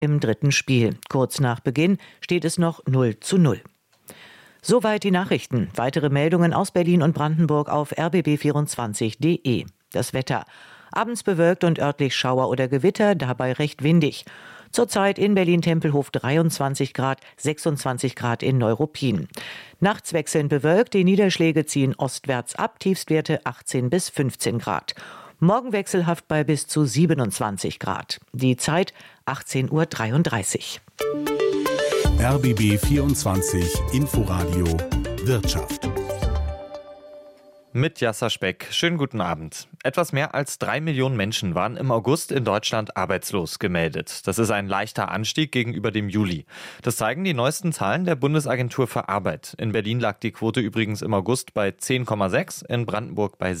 im dritten Spiel. Kurz nach Beginn steht es noch 0:0. Soweit die Nachrichten. Weitere Meldungen aus Berlin und Brandenburg auf rbb24.de. Das Wetter. Abends bewölkt und örtlich Schauer oder Gewitter, dabei recht windig. Zurzeit in Berlin-Tempelhof 23 Grad, 26 Grad in Neuruppin. Nachts wechselnd bewölkt, die Niederschläge ziehen ostwärts ab, Tiefstwerte 18 bis 15 Grad. Morgen wechselhaft bei bis zu 27 Grad. Die Zeit 18:33 Uhr. RBB 24 Inforadio Wirtschaft. Mit Jasser Speck. Schönen guten Abend. Etwas mehr als 3 Millionen Menschen waren im August in Deutschland arbeitslos gemeldet. Das ist ein leichter Anstieg gegenüber dem Juli. Das zeigen die neuesten Zahlen der Bundesagentur für Arbeit. In Berlin lag die Quote übrigens im August bei 10,6, in Brandenburg bei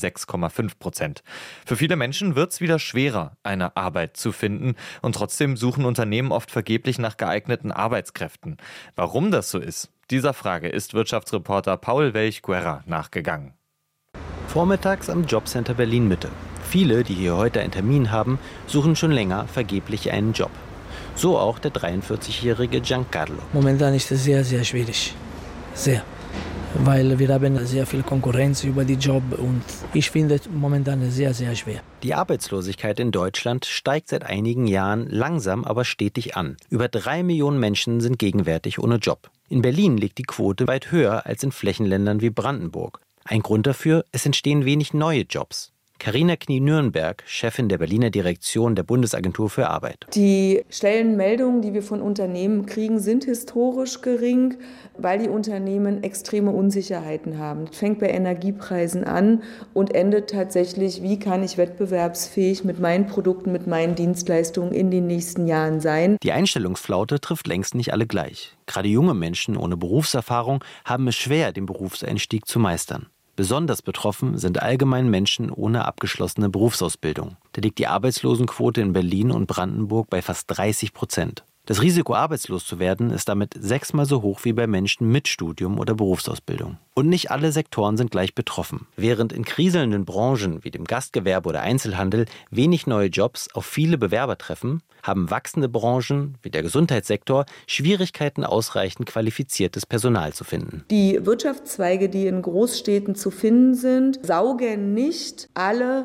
6,5%. Für viele Menschen wird es wieder schwerer, eine Arbeit zu finden. Und trotzdem suchen Unternehmen oft vergeblich nach geeigneten Arbeitskräften. Warum das so ist? Dieser Frage ist Wirtschaftsreporter Paul Welch-Guerra nachgegangen. Vormittags am Jobcenter Berlin-Mitte. Viele, die hier heute einen Termin haben, suchen schon länger vergeblich einen Job. So auch der 43-jährige Giancarlo. Momentan ist es sehr, sehr schwierig. Sehr. Weil wir haben sehr viel Konkurrenz über die Job und ich finde es momentan sehr, sehr schwer. Die Arbeitslosigkeit in Deutschland steigt seit einigen Jahren langsam, aber stetig an. Über 3 Millionen Menschen sind gegenwärtig ohne Job. In Berlin liegt die Quote weit höher als in Flächenländern wie Brandenburg. Ein Grund dafür, es entstehen wenig neue Jobs. Carina Knie-Nürnberg, Chefin der Berliner Direktion der Bundesagentur für Arbeit. Die Stellenmeldungen, die wir von Unternehmen kriegen, sind historisch gering, weil die Unternehmen extreme Unsicherheiten haben. Das fängt bei Energiepreisen an und endet tatsächlich, wie kann ich wettbewerbsfähig mit meinen Produkten, mit meinen Dienstleistungen in den nächsten Jahren sein. Die Einstellungsflaute trifft längst nicht alle gleich. Gerade junge Menschen ohne Berufserfahrung haben es schwer, den Berufseinstieg zu meistern. Besonders betroffen sind allgemein Menschen ohne abgeschlossene Berufsausbildung. Da liegt die Arbeitslosenquote in Berlin und Brandenburg bei fast 30%. Das Risiko, arbeitslos zu werden, ist damit 6-mal so hoch wie bei Menschen mit Studium oder Berufsausbildung. Und nicht alle Sektoren sind gleich betroffen. Während in kriselnden Branchen wie dem Gastgewerbe oder Einzelhandel wenig neue Jobs auf viele Bewerber treffen, haben wachsende Branchen wie der Gesundheitssektor Schwierigkeiten, ausreichend qualifiziertes Personal zu finden. Die Wirtschaftszweige, die in Großstädten zu finden sind, saugen nicht alle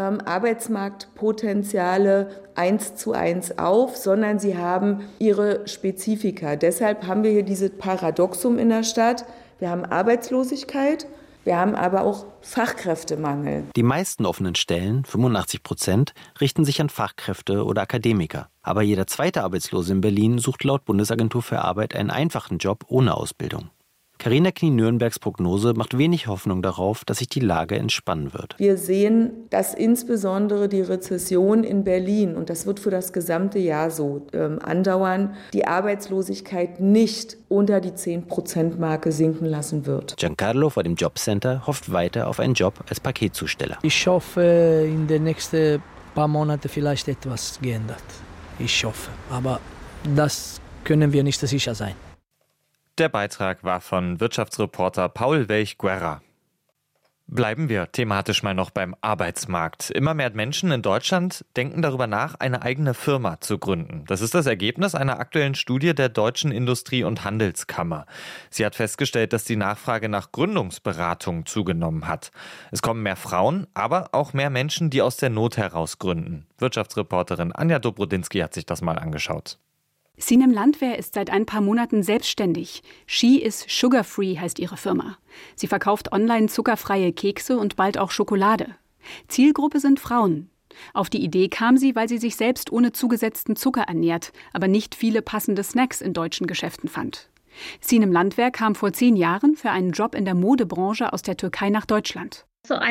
Arbeitsmarktpotenziale 1:1 auf, sondern sie haben ihre Spezifika. Deshalb haben wir hier dieses Paradoxum in der Stadt. Wir haben Arbeitslosigkeit, wir haben aber auch Fachkräftemangel. Die meisten offenen Stellen, 85%, richten sich an Fachkräfte oder Akademiker. Aber jeder zweite Arbeitslose in Berlin sucht laut Bundesagentur für Arbeit einen einfachen Job ohne Ausbildung. Carina Knie-Nürnbergs Prognose macht wenig Hoffnung darauf, dass sich die Lage entspannen wird. Wir sehen, dass insbesondere die Rezession in Berlin, und das wird für das gesamte Jahr so andauern, die Arbeitslosigkeit nicht unter die 10%-Marke sinken lassen wird. Giancarlo vor dem Jobcenter hofft weiter auf einen Job als Paketzusteller. Ich hoffe, in den nächsten paar Monaten vielleicht etwas geändert. Ich hoffe, aber das können wir nicht sicher sein. Der Beitrag war von Wirtschaftsreporter Paul Welch-Guerra. Bleiben wir thematisch mal noch beim Arbeitsmarkt. Immer mehr Menschen in Deutschland denken darüber nach, eine eigene Firma zu gründen. Das ist das Ergebnis einer aktuellen Studie der Deutschen Industrie- und Handelskammer. Sie hat festgestellt, dass die Nachfrage nach Gründungsberatung zugenommen hat. Es kommen mehr Frauen, aber auch mehr Menschen, die aus der Not heraus gründen. Wirtschaftsreporterin Anja Dobrodinsky hat sich das mal angeschaut. Sinem Landwehr ist seit ein paar Monaten selbstständig. She is Sugar Free heißt ihre Firma. Sie verkauft online zuckerfreie Kekse und bald auch Schokolade. Zielgruppe sind Frauen. Auf die Idee kam sie, weil sie sich selbst ohne zugesetzten Zucker ernährt, aber nicht viele passende Snacks in deutschen Geschäften fand. Sinem Landwehr kam vor 10 Jahren für einen Job in der Modebranche aus der Türkei nach Deutschland.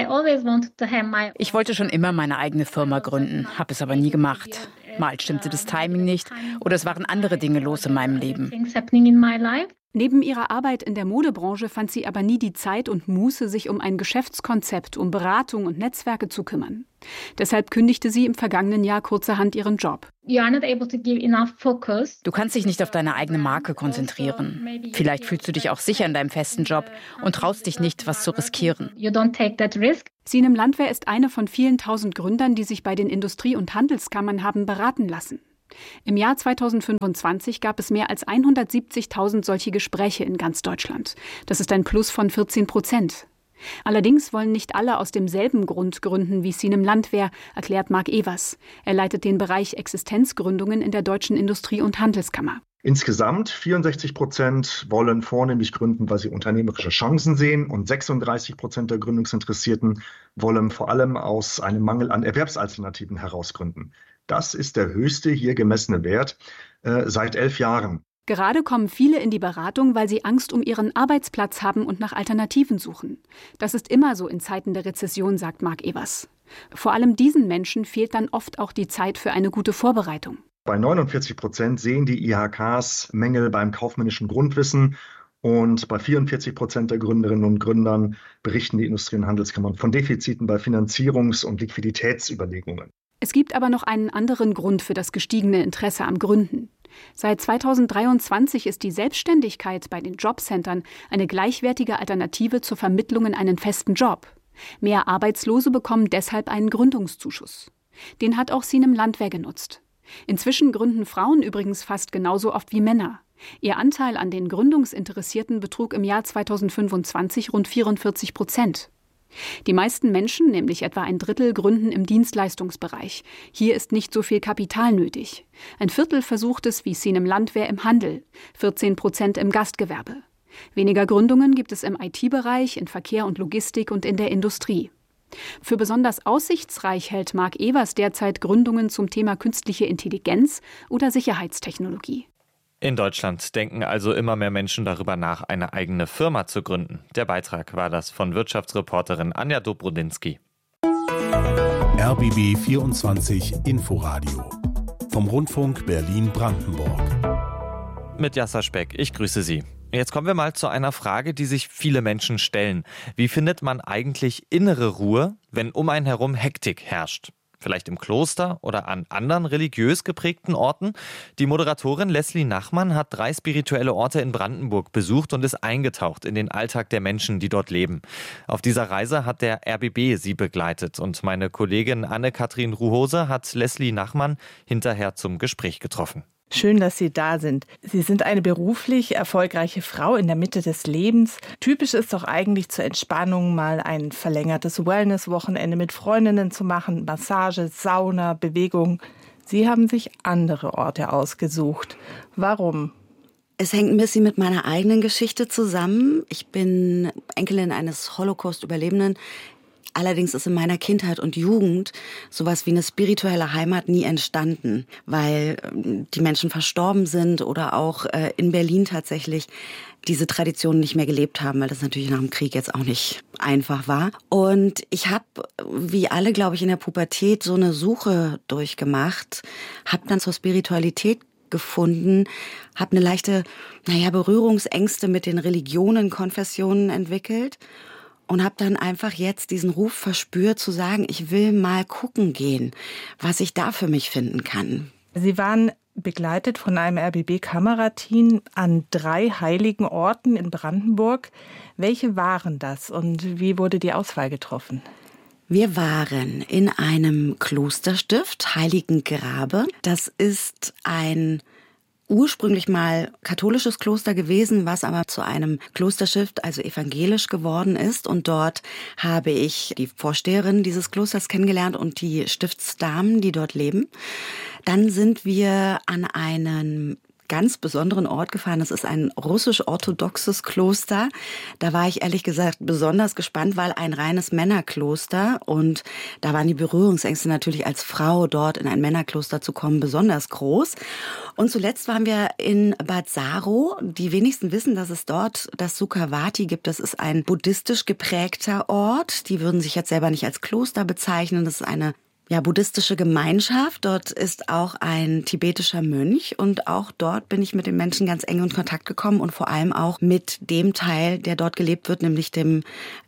Ich wollte schon immer meine eigene Firma gründen, habe es aber nie gemacht. Mal stimmte das Timing nicht oder es waren andere Dinge los in meinem Leben. Neben ihrer Arbeit in der Modebranche fand sie aber nie die Zeit und Muße, sich um ein Geschäftskonzept, um Beratung und Netzwerke zu kümmern. Deshalb kündigte sie im vergangenen Jahr kurzerhand ihren Job. Du kannst dich nicht auf deine eigene Marke konzentrieren. Vielleicht fühlst du dich auch sicher in deinem festen Job und traust dich nicht, was zu riskieren. Sinem Landwehr ist eine von vielen 1000 Gründern, die sich bei den Industrie- und Handelskammern haben beraten lassen. Im Jahr 2025 gab es mehr als 170.000 solche Gespräche in ganz Deutschland. Das ist ein Plus von 14%. Allerdings wollen nicht alle aus demselben Grund gründen wie Sinem Landwehr, erklärt Marc Evers. Er leitet den Bereich Existenzgründungen in der Deutschen Industrie- und Handelskammer. Insgesamt 64% wollen vornehmlich gründen, weil sie unternehmerische Chancen sehen, und 36% der Gründungsinteressierten wollen vor allem aus einem Mangel an Erwerbsalternativen heraus gründen. Das ist der höchste hier gemessene Wert seit 11 Jahren. Gerade kommen viele in die Beratung, weil sie Angst um ihren Arbeitsplatz haben und nach Alternativen suchen. Das ist immer so in Zeiten der Rezession, sagt Marc Evers. Vor allem diesen Menschen fehlt dann oft auch die Zeit für eine gute Vorbereitung. Bei 49% sehen die IHKs Mängel beim kaufmännischen Grundwissen, und bei 44% der Gründerinnen und Gründern berichten die Industrie- und Handelskammern von Defiziten bei Finanzierungs- und Liquiditätsüberlegungen. Es gibt aber noch einen anderen Grund für das gestiegene Interesse am Gründen. Seit 2023 ist die Selbstständigkeit bei den Jobcentern eine gleichwertige Alternative zur Vermittlung in einen festen Job. Mehr Arbeitslose bekommen deshalb einen Gründungszuschuss. Den hat auch Sinem Landwehr genutzt. Inzwischen gründen Frauen übrigens fast genauso oft wie Männer. Ihr Anteil an den Gründungsinteressierten betrug im Jahr 2025 rund 44%. Die meisten Menschen, nämlich etwa ein Drittel, gründen im Dienstleistungsbereich. Hier ist nicht so viel Kapital nötig. Ein Viertel versucht es wie Sinem Landwehr im Handel, 14% im Gastgewerbe. Weniger Gründungen gibt es im IT-Bereich, in Verkehr und Logistik und in der Industrie. Für besonders aussichtsreich hält Marc Evers derzeit Gründungen zum Thema künstliche Intelligenz oder Sicherheitstechnologie. In Deutschland denken also immer mehr Menschen darüber nach, eine eigene Firma zu gründen. Der Beitrag war das von Wirtschaftsreporterin Anja Dobrodinsky. RBB 24 Inforadio vom Rundfunk Berlin-Brandenburg. Mit Jasser Speck, ich grüße Sie. Jetzt kommen wir mal zu einer Frage, die sich viele Menschen stellen. Wie findet man eigentlich innere Ruhe, wenn um einen herum Hektik herrscht? Vielleicht im Kloster oder an anderen religiös geprägten Orten? Die Moderatorin Leslie Nachmann hat 3 spirituelle Orte in Brandenburg besucht und ist eingetaucht in den Alltag der Menschen, die dort leben. Auf dieser Reise hat der RBB sie begleitet und meine Kollegin Anne-Kathrin Ruhose hat Leslie Nachmann hinterher zum Gespräch getroffen. Schön, dass Sie da sind. Sie sind eine beruflich erfolgreiche Frau in der Mitte des Lebens. Typisch ist doch eigentlich zur Entspannung mal ein verlängertes Wellness-Wochenende mit Freundinnen zu machen, Massage, Sauna, Bewegung. Sie haben sich andere Orte ausgesucht. Warum? Es hängt ein bisschen mit meiner eigenen Geschichte zusammen. Ich bin Enkelin eines Holocaust-Überlebenden. Allerdings ist in meiner Kindheit und Jugend sowas wie eine spirituelle Heimat nie entstanden, weil die Menschen verstorben sind oder auch in Berlin tatsächlich diese Tradition nicht mehr gelebt haben, weil das natürlich nach dem Krieg jetzt auch nicht einfach war. Und ich habe, wie alle, glaube ich, in der Pubertät so eine Suche durchgemacht, habe dann zur Spiritualität gefunden, habe eine leichte, Berührungsängste mit den Religionen, Konfessionen entwickelt. Und habe dann einfach jetzt diesen Ruf verspürt, zu sagen, ich will mal gucken gehen, was ich da für mich finden kann. Sie waren begleitet von einem RBB-Kamerateam an 3 heiligen Orten in Brandenburg. Welche waren das und wie wurde die Auswahl getroffen? Wir waren in einem Klosterstift, Heiligengrabe. Das ist ein ursprünglich mal katholisches Kloster gewesen, was aber zu einem Klosterstift, also evangelisch geworden ist. Und dort habe ich die Vorsteherin dieses Klosters kennengelernt und die Stiftsdamen, die dort leben. Dann sind wir an einen ganz besonderen Ort gefahren. Das ist ein russisch-orthodoxes Kloster. Da war ich ehrlich gesagt besonders gespannt, weil ein reines Männerkloster und da waren die Berührungsängste natürlich als Frau dort in ein Männerkloster zu kommen besonders groß. Und zuletzt waren wir in Bad Saro. Die wenigsten wissen, dass es dort das Sukhavati gibt. Das ist ein buddhistisch geprägter Ort. Die würden sich jetzt selber nicht als Kloster bezeichnen. Das ist eine buddhistische Gemeinschaft. Dort ist auch ein tibetischer Mönch und auch dort bin ich mit den Menschen ganz eng in Kontakt gekommen und vor allem auch mit dem Teil, der dort gelebt wird, nämlich dem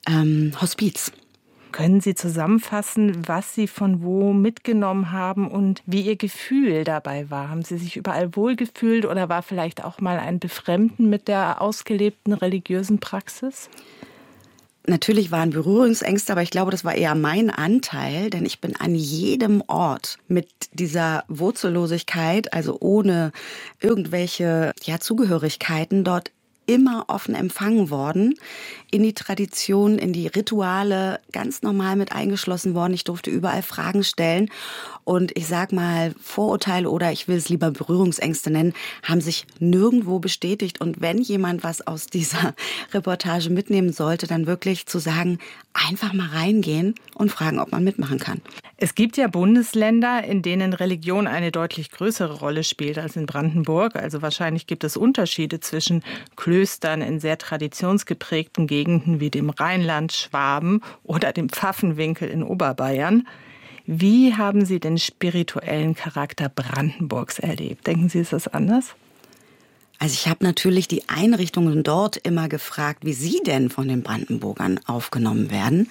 Hospiz. Können Sie zusammenfassen, was Sie von wo mitgenommen haben und wie Ihr Gefühl dabei war? Haben Sie sich überall wohlgefühlt oder war vielleicht auch mal ein Befremden mit der ausgelebten religiösen Praxis? Natürlich waren Berührungsängste, aber ich glaube, das war eher mein Anteil, denn ich bin an jedem Ort mit dieser Wurzellosigkeit, also ohne irgendwelche Zugehörigkeiten, dort immer offen empfangen worden, in die Tradition, in die Rituale ganz normal mit eingeschlossen worden. Ich durfte überall Fragen stellen und ich sag mal, Vorurteile oder ich will es lieber Berührungsängste nennen, haben sich nirgendwo bestätigt. Und wenn jemand was aus dieser Reportage mitnehmen sollte, dann wirklich zu sagen, einfach mal reingehen und fragen, ob man mitmachen kann. Es gibt ja Bundesländer, in denen Religion eine deutlich größere Rolle spielt als in Brandenburg. Also wahrscheinlich gibt es Unterschiede zwischen Klöstern in sehr traditionsgeprägten Gegenden wie dem Rheinland, Schwaben oder dem Pfaffenwinkel in Oberbayern. Wie haben Sie den spirituellen Charakter Brandenburgs erlebt? Denken Sie, ist das anders? Also ich habe natürlich die Einrichtungen dort immer gefragt, wie sie denn von den Brandenburgern aufgenommen werden.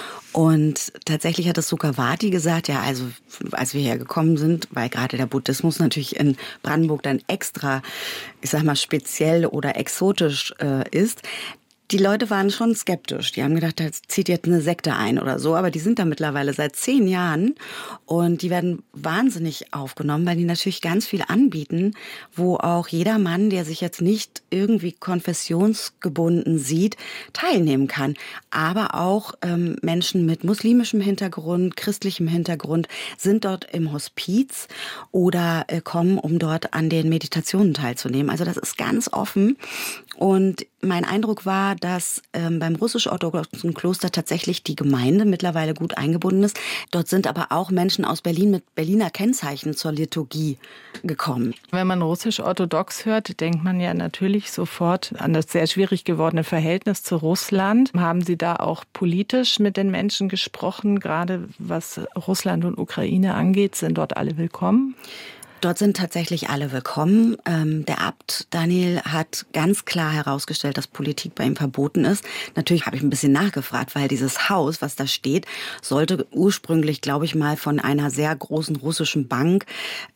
Und tatsächlich hat das Sukhavati gesagt, ja, also als wir hergekommen sind, weil gerade der Buddhismus natürlich in Brandenburg dann extra, ich sag mal, speziell oder exotisch ist. Die Leute waren schon skeptisch. Die haben gedacht, da zieht jetzt eine Sekte ein oder so. Aber die sind da mittlerweile seit 10 Jahren. Und die werden wahnsinnig aufgenommen, weil die natürlich ganz viel anbieten, wo auch jeder Mann, der sich jetzt nicht irgendwie konfessionsgebunden sieht, teilnehmen kann. Aber auch Menschen mit muslimischem Hintergrund, christlichem Hintergrund sind dort im Hospiz oder kommen, um dort an den Meditationen teilzunehmen. Also das ist ganz offen. Und mein Eindruck war, dass beim russisch-orthodoxen Kloster tatsächlich die Gemeinde mittlerweile gut eingebunden ist. Dort sind aber auch Menschen aus Berlin mit Berliner Kennzeichen zur Liturgie gekommen. Wenn man russisch-orthodox hört, denkt man ja natürlich sofort an das sehr schwierig gewordene Verhältnis zu Russland. Haben Sie da auch politisch mit den Menschen gesprochen, gerade was Russland und Ukraine angeht? Sind dort alle willkommen? Dort sind tatsächlich alle willkommen. Der Abt Daniel hat ganz klar herausgestellt, dass Politik bei ihm verboten ist. Natürlich habe ich ein bisschen nachgefragt, weil dieses Haus, was da steht, sollte ursprünglich, glaube ich mal, von einer sehr großen russischen Bank,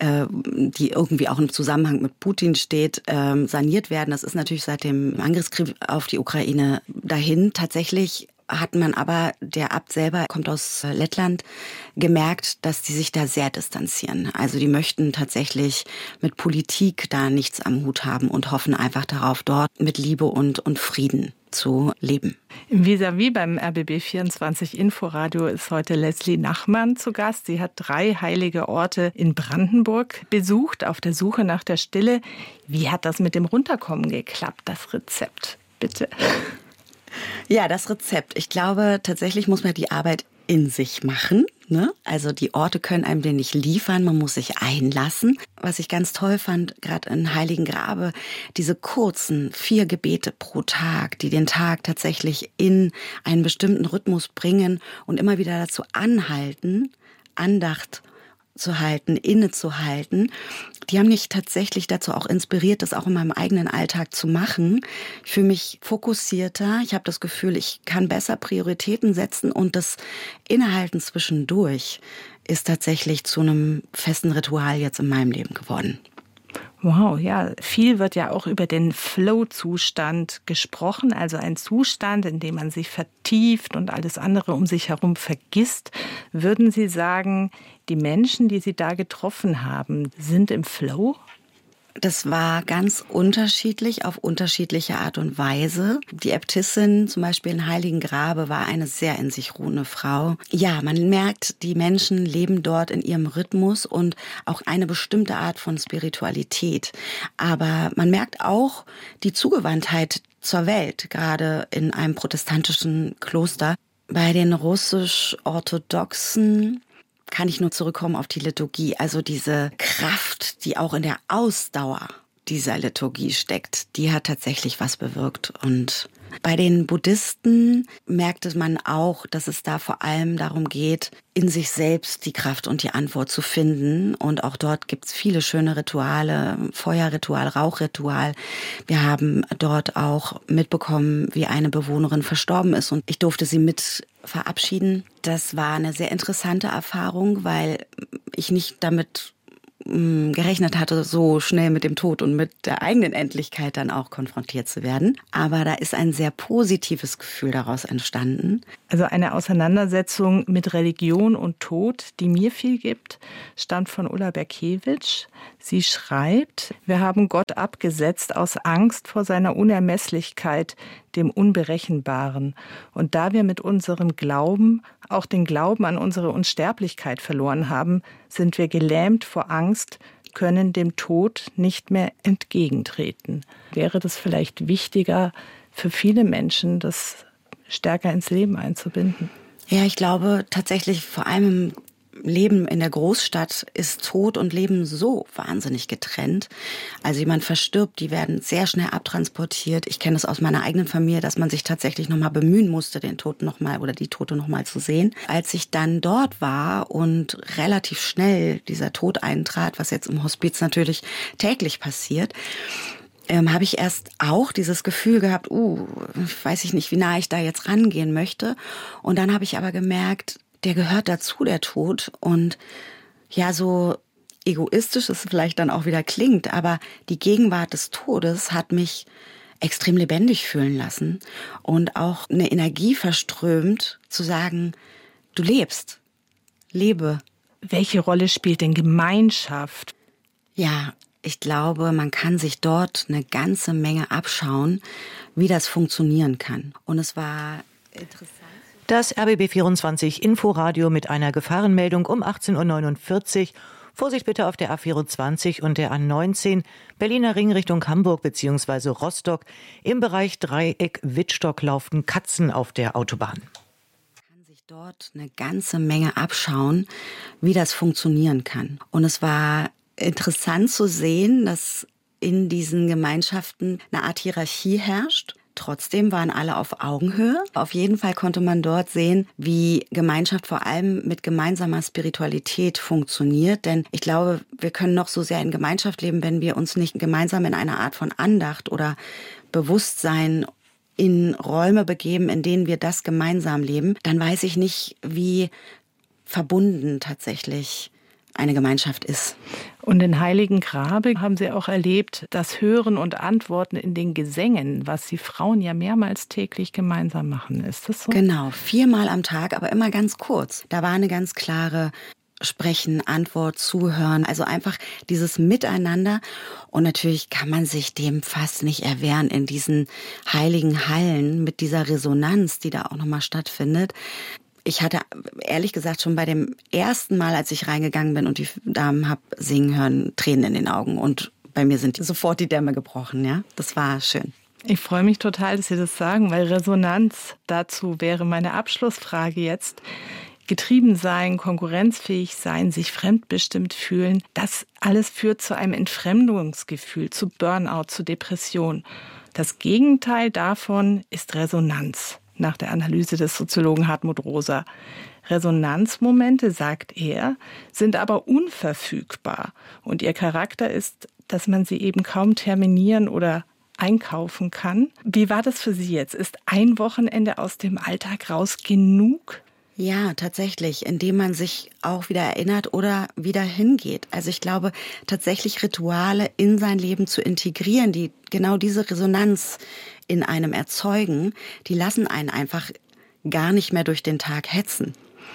die irgendwie auch im Zusammenhang mit Putin steht, saniert werden. Das ist natürlich seit dem Angriffskrieg auf die Ukraine dahin. Tatsächlich hat man aber, der Abt selber kommt aus Lettland, gemerkt, dass die sich da sehr distanzieren. Also die möchten tatsächlich mit Politik da nichts am Hut haben und hoffen einfach darauf, dort mit Liebe und Frieden zu leben. Im Vis-à-vis beim RBB24 Inforadio ist heute Leslie Nachmann zu Gast. Sie hat 3 heilige Orte in Brandenburg besucht, auf der Suche nach der Stille. Wie hat das mit dem Runterkommen geklappt, das Rezept? Bitte. Ja, das Rezept. Ich glaube, tatsächlich muss man die Arbeit in sich machen, ne? Also die Orte können einem den nicht liefern, man muss sich einlassen. Was ich ganz toll fand, gerade in Heiligen Grabe, diese kurzen 4 Gebete pro Tag, die den Tag tatsächlich in einen bestimmten Rhythmus bringen und immer wieder dazu anhalten, Andacht zu halten, innezuhalten. Die haben mich tatsächlich dazu auch inspiriert, das auch in meinem eigenen Alltag zu machen. Ich fühle mich fokussierter. Ich habe das Gefühl, ich kann besser Prioritäten setzen und das Innehalten zwischendurch ist tatsächlich zu einem festen Ritual jetzt in meinem Leben geworden. Wow, ja, viel wird ja auch über den Flow-Zustand gesprochen, also ein Zustand, in dem man sich vertieft und alles andere um sich herum vergisst. Würden Sie sagen, die Menschen, die Sie da getroffen haben, sind im Flow? Das war ganz unterschiedlich, auf unterschiedliche Art und Weise. Die Äbtissin zum Beispiel in Heiligen Grabe war eine sehr in sich ruhende Frau. Ja, man merkt, die Menschen leben dort in ihrem Rhythmus und auch eine bestimmte Art von Spiritualität. Aber man merkt auch die Zugewandtheit zur Welt, gerade in einem protestantischen Kloster. Bei den russisch-orthodoxen kann ich nur zurückkommen auf die Liturgie. Also diese Kraft, die auch in der Ausdauer dieser Liturgie steckt, die hat tatsächlich was bewirkt. Und bei den Buddhisten merkte man auch, dass es da vor allem darum geht, in sich selbst die Kraft und die Antwort zu finden. Und auch dort gibt es viele schöne Rituale, Feuerritual, Rauchritual. Wir haben dort auch mitbekommen, wie eine Bewohnerin verstorben ist. Und ich durfte sie mit verabschieden. Das war eine sehr interessante Erfahrung, weil ich nicht damit gerechnet hatte, so schnell mit dem Tod und mit der eigenen Endlichkeit dann auch konfrontiert zu werden. Aber da ist ein sehr positives Gefühl daraus entstanden. Also eine Auseinandersetzung mit Religion und Tod, die mir viel gibt, stammt von Ulla Berkewitsch. Sie schreibt, wir haben Gott abgesetzt aus Angst vor seiner Unermesslichkeit, dem Unberechenbaren. Und da wir mit unserem Glauben auch den Glauben an unsere Unsterblichkeit verloren haben, sind wir gelähmt vor Angst, können dem Tod nicht mehr entgegentreten. Wäre das vielleicht wichtiger für viele Menschen, das stärker ins Leben einzubinden? Ja, ich glaube tatsächlich, vor allem im Leben in der Großstadt ist Tod und Leben so wahnsinnig getrennt. Also jemand verstirbt, die werden sehr schnell abtransportiert. Ich kenne es aus meiner eigenen Familie, dass man sich tatsächlich nochmal bemühen musste, den Toten nochmal oder die Tote nochmal zu sehen. Als ich dann dort war und relativ schnell dieser Tod eintrat, was jetzt im Hospiz natürlich täglich passiert, habe ich erst auch dieses Gefühl gehabt, weiß ich nicht, wie nah ich da jetzt rangehen möchte. Und dann habe ich aber gemerkt, der gehört dazu, der Tod. Und ja, so egoistisch es vielleicht dann auch wieder klingt, aber die Gegenwart des Todes hat mich extrem lebendig fühlen lassen und auch eine Energie verströmt, zu sagen, du lebst, lebe. Welche Rolle spielt denn Gemeinschaft? Ja, ich glaube, man kann sich dort eine ganze Menge abschauen, wie das funktionieren kann. Und es war interessant. Das RBB24 Inforadio mit einer Gefahrenmeldung um 18.49 Uhr. Vorsicht bitte auf der A24 und der A19, Berliner Ring Richtung Hamburg bzw. Rostock. Im Bereich Dreieck Wittstock laufen Katzen auf der Autobahn. Man kann sich dort eine ganze Menge abschauen, wie das funktionieren kann. Und es war interessant zu sehen, dass in diesen Gemeinschaften eine Art Hierarchie herrscht. Trotzdem waren alle auf Augenhöhe. Auf jeden Fall konnte man dort sehen, wie Gemeinschaft vor allem mit gemeinsamer Spiritualität funktioniert. Denn ich glaube, wir können noch so sehr in Gemeinschaft leben, wenn wir uns nicht gemeinsam in eine Art von Andacht oder Bewusstsein in Räume begeben, in denen wir das gemeinsam leben. Dann weiß ich nicht, wie verbunden tatsächlich eine Gemeinschaft ist. Und in Heiligen Grabe haben Sie auch erlebt, das Hören und Antworten in den Gesängen, was die Frauen ja mehrmals täglich gemeinsam machen. Ist das so? Genau, 4-mal am Tag, aber immer ganz kurz. Da war eine ganz klare Sprechen, Antwort, Zuhören, also einfach dieses Miteinander. Und natürlich kann man sich dem fast nicht erwehren in diesen heiligen Hallen mit dieser Resonanz, die da auch nochmal stattfindet. Ich hatte ehrlich gesagt schon bei dem ersten Mal, als ich reingegangen bin und die Damen hab singen hören, Tränen in den Augen. Und bei mir sind sofort die Dämme gebrochen. Ja, das war schön. Ich freue mich total, dass Sie das sagen, weil Resonanz, dazu wäre meine Abschlussfrage jetzt. Getrieben sein, konkurrenzfähig sein, sich fremdbestimmt fühlen, das alles führt zu einem Entfremdungsgefühl, zu Burnout, zu Depression. Das Gegenteil davon ist Resonanz. Nach der Analyse des Soziologen Hartmut Rosa. Resonanzmomente, sagt er, sind aber unverfügbar. Und ihr Charakter ist, dass man sie eben kaum terminieren oder einkaufen kann. Wie war das für Sie jetzt? Ist ein Wochenende aus dem Alltag raus genug? Ja, tatsächlich, indem man sich auch wieder erinnert oder wieder hingeht. Also ich glaube, tatsächlich Rituale in sein Leben zu integrieren, die genau diese Resonanz in einem erzeugen, die lassen einen einfach gar nicht mehr durch den Tag hetzen.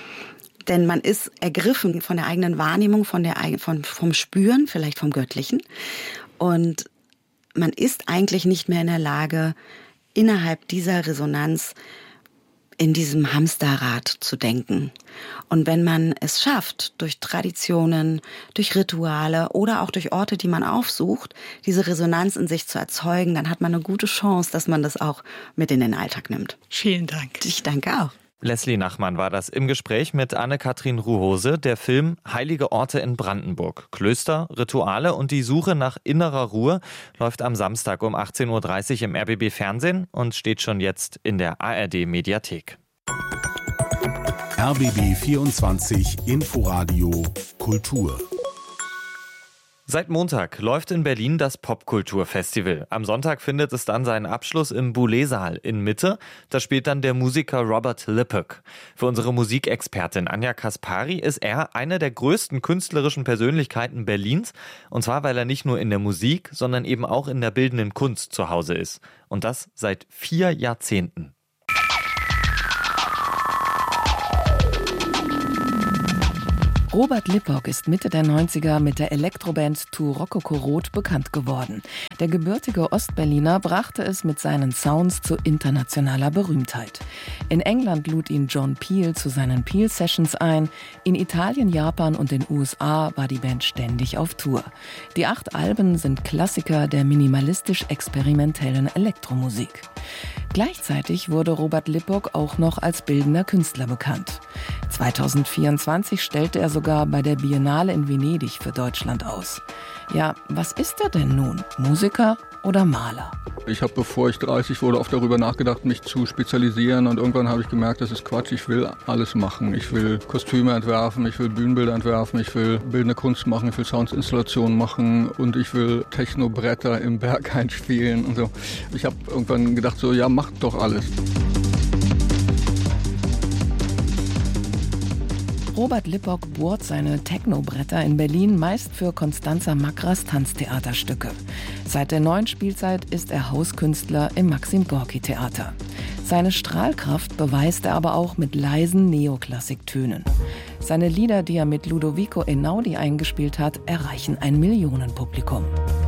Denn man ist ergriffen von der eigenen Wahrnehmung, vom Spüren, vielleicht vom Göttlichen. Und man ist eigentlich nicht mehr in der Lage, innerhalb dieser Resonanz in diesem Hamsterrad zu denken. Und wenn man es schafft, durch Traditionen, durch Rituale oder auch durch Orte, die man aufsucht, diese Resonanz in sich zu erzeugen, dann hat man eine gute Chance, dass man das auch mit in den Alltag nimmt. Vielen Dank. Ich danke auch. Leslie Nachmann war das im Gespräch mit Anne-Kathrin Ruhose. Der Film Heilige Orte in Brandenburg. Klöster, Rituale und die Suche nach innerer Ruhe läuft am Samstag um 18.30 Uhr im RBB Fernsehen und steht schon jetzt in der ARD Mediathek. RBB 24 Inforadio Kultur. Seit Montag läuft in Berlin das Popkulturfestival. Am Sonntag findet es dann seinen Abschluss im Boulez-Saal in Mitte. Da spielt dann der Musiker Robert Lippock. Für unsere Musikexpertin Anja Kaspari ist er eine der größten künstlerischen Persönlichkeiten Berlins. Und zwar, weil er nicht nur in der Musik, sondern eben auch in der bildenden Kunst zu Hause ist. Und das seit 4 Jahrzehnten. Robert Lippock ist Mitte der 90er mit der Elektroband Tu Rococo Rot bekannt geworden. Der gebürtige Ostberliner brachte es mit seinen Sounds zu internationaler Berühmtheit. In England lud ihn John Peel zu seinen Peel-Sessions ein. In Italien, Japan und den USA war die Band ständig auf Tour. Die 8 Alben sind Klassiker der minimalistisch-experimentellen Elektromusik. Gleichzeitig wurde Robert Lippock auch noch als bildender Künstler bekannt. 2024 stellte er sogar bei der Biennale in Venedig für Deutschland aus. Ja, was ist er denn nun? Musiker oder Maler? Ich habe, bevor ich 30 wurde, oft darüber nachgedacht, mich zu spezialisieren. Und irgendwann habe ich gemerkt, das ist Quatsch. Ich will alles machen. Ich will Kostüme entwerfen, ich will Bühnenbilder entwerfen, ich will bildende Kunst machen, ich will Soundinstallationen machen und ich will Technobretter im Berg einspielen und so. Ich habe irgendwann gedacht, so, ja, mach doch alles. Robert Lippock bohrt seine Technobretter in Berlin meist für Constanza Makras Tanztheaterstücke. Seit der neuen Spielzeit ist er Hauskünstler im Maxim-Gorki-Theater. Seine Strahlkraft beweist er aber auch mit leisen Neoklassik-Tönen. Seine Lieder, die er mit Ludovico Einaudi eingespielt hat, erreichen ein Millionenpublikum.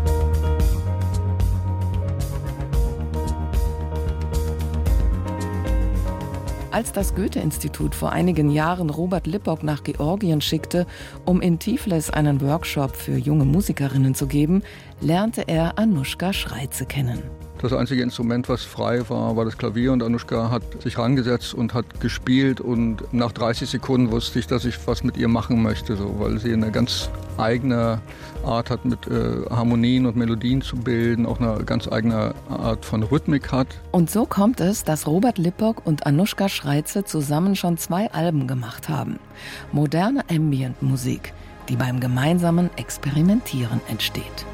Als das Goethe-Institut vor einigen Jahren Robert Lippock nach Georgien schickte, um in Tiflis einen Workshop für junge Musikerinnen zu geben, lernte er Anushka Schreize kennen. Das einzige Instrument, was frei war, war das Klavier und Anushka hat sich rangesetzt und hat gespielt und nach 30 Sekunden wusste ich, dass ich was mit ihr machen möchte, so, weil sie eine ganz eigene Art hat, mit Harmonien und Melodien zu bilden, auch eine ganz eigene Art von Rhythmik hat. Und so kommt es, dass Robert Lippock und Anushka Schreize zusammen schon 2 Alben gemacht haben. Moderne Ambient-Musik, die beim gemeinsamen Experimentieren entsteht.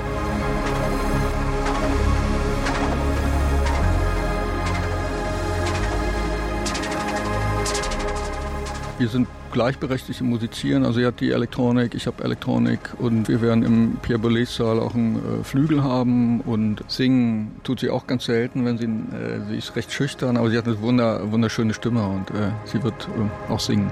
Wir sind gleichberechtigt im Musizieren, also er hat die Elektronik, ich habe Elektronik und wir werden im Pierre Boulez-Saal auch einen Flügel haben und singen tut sie auch ganz selten, wenn sie ist recht schüchtern, aber sie hat eine wunderschöne Stimme und sie wird auch singen.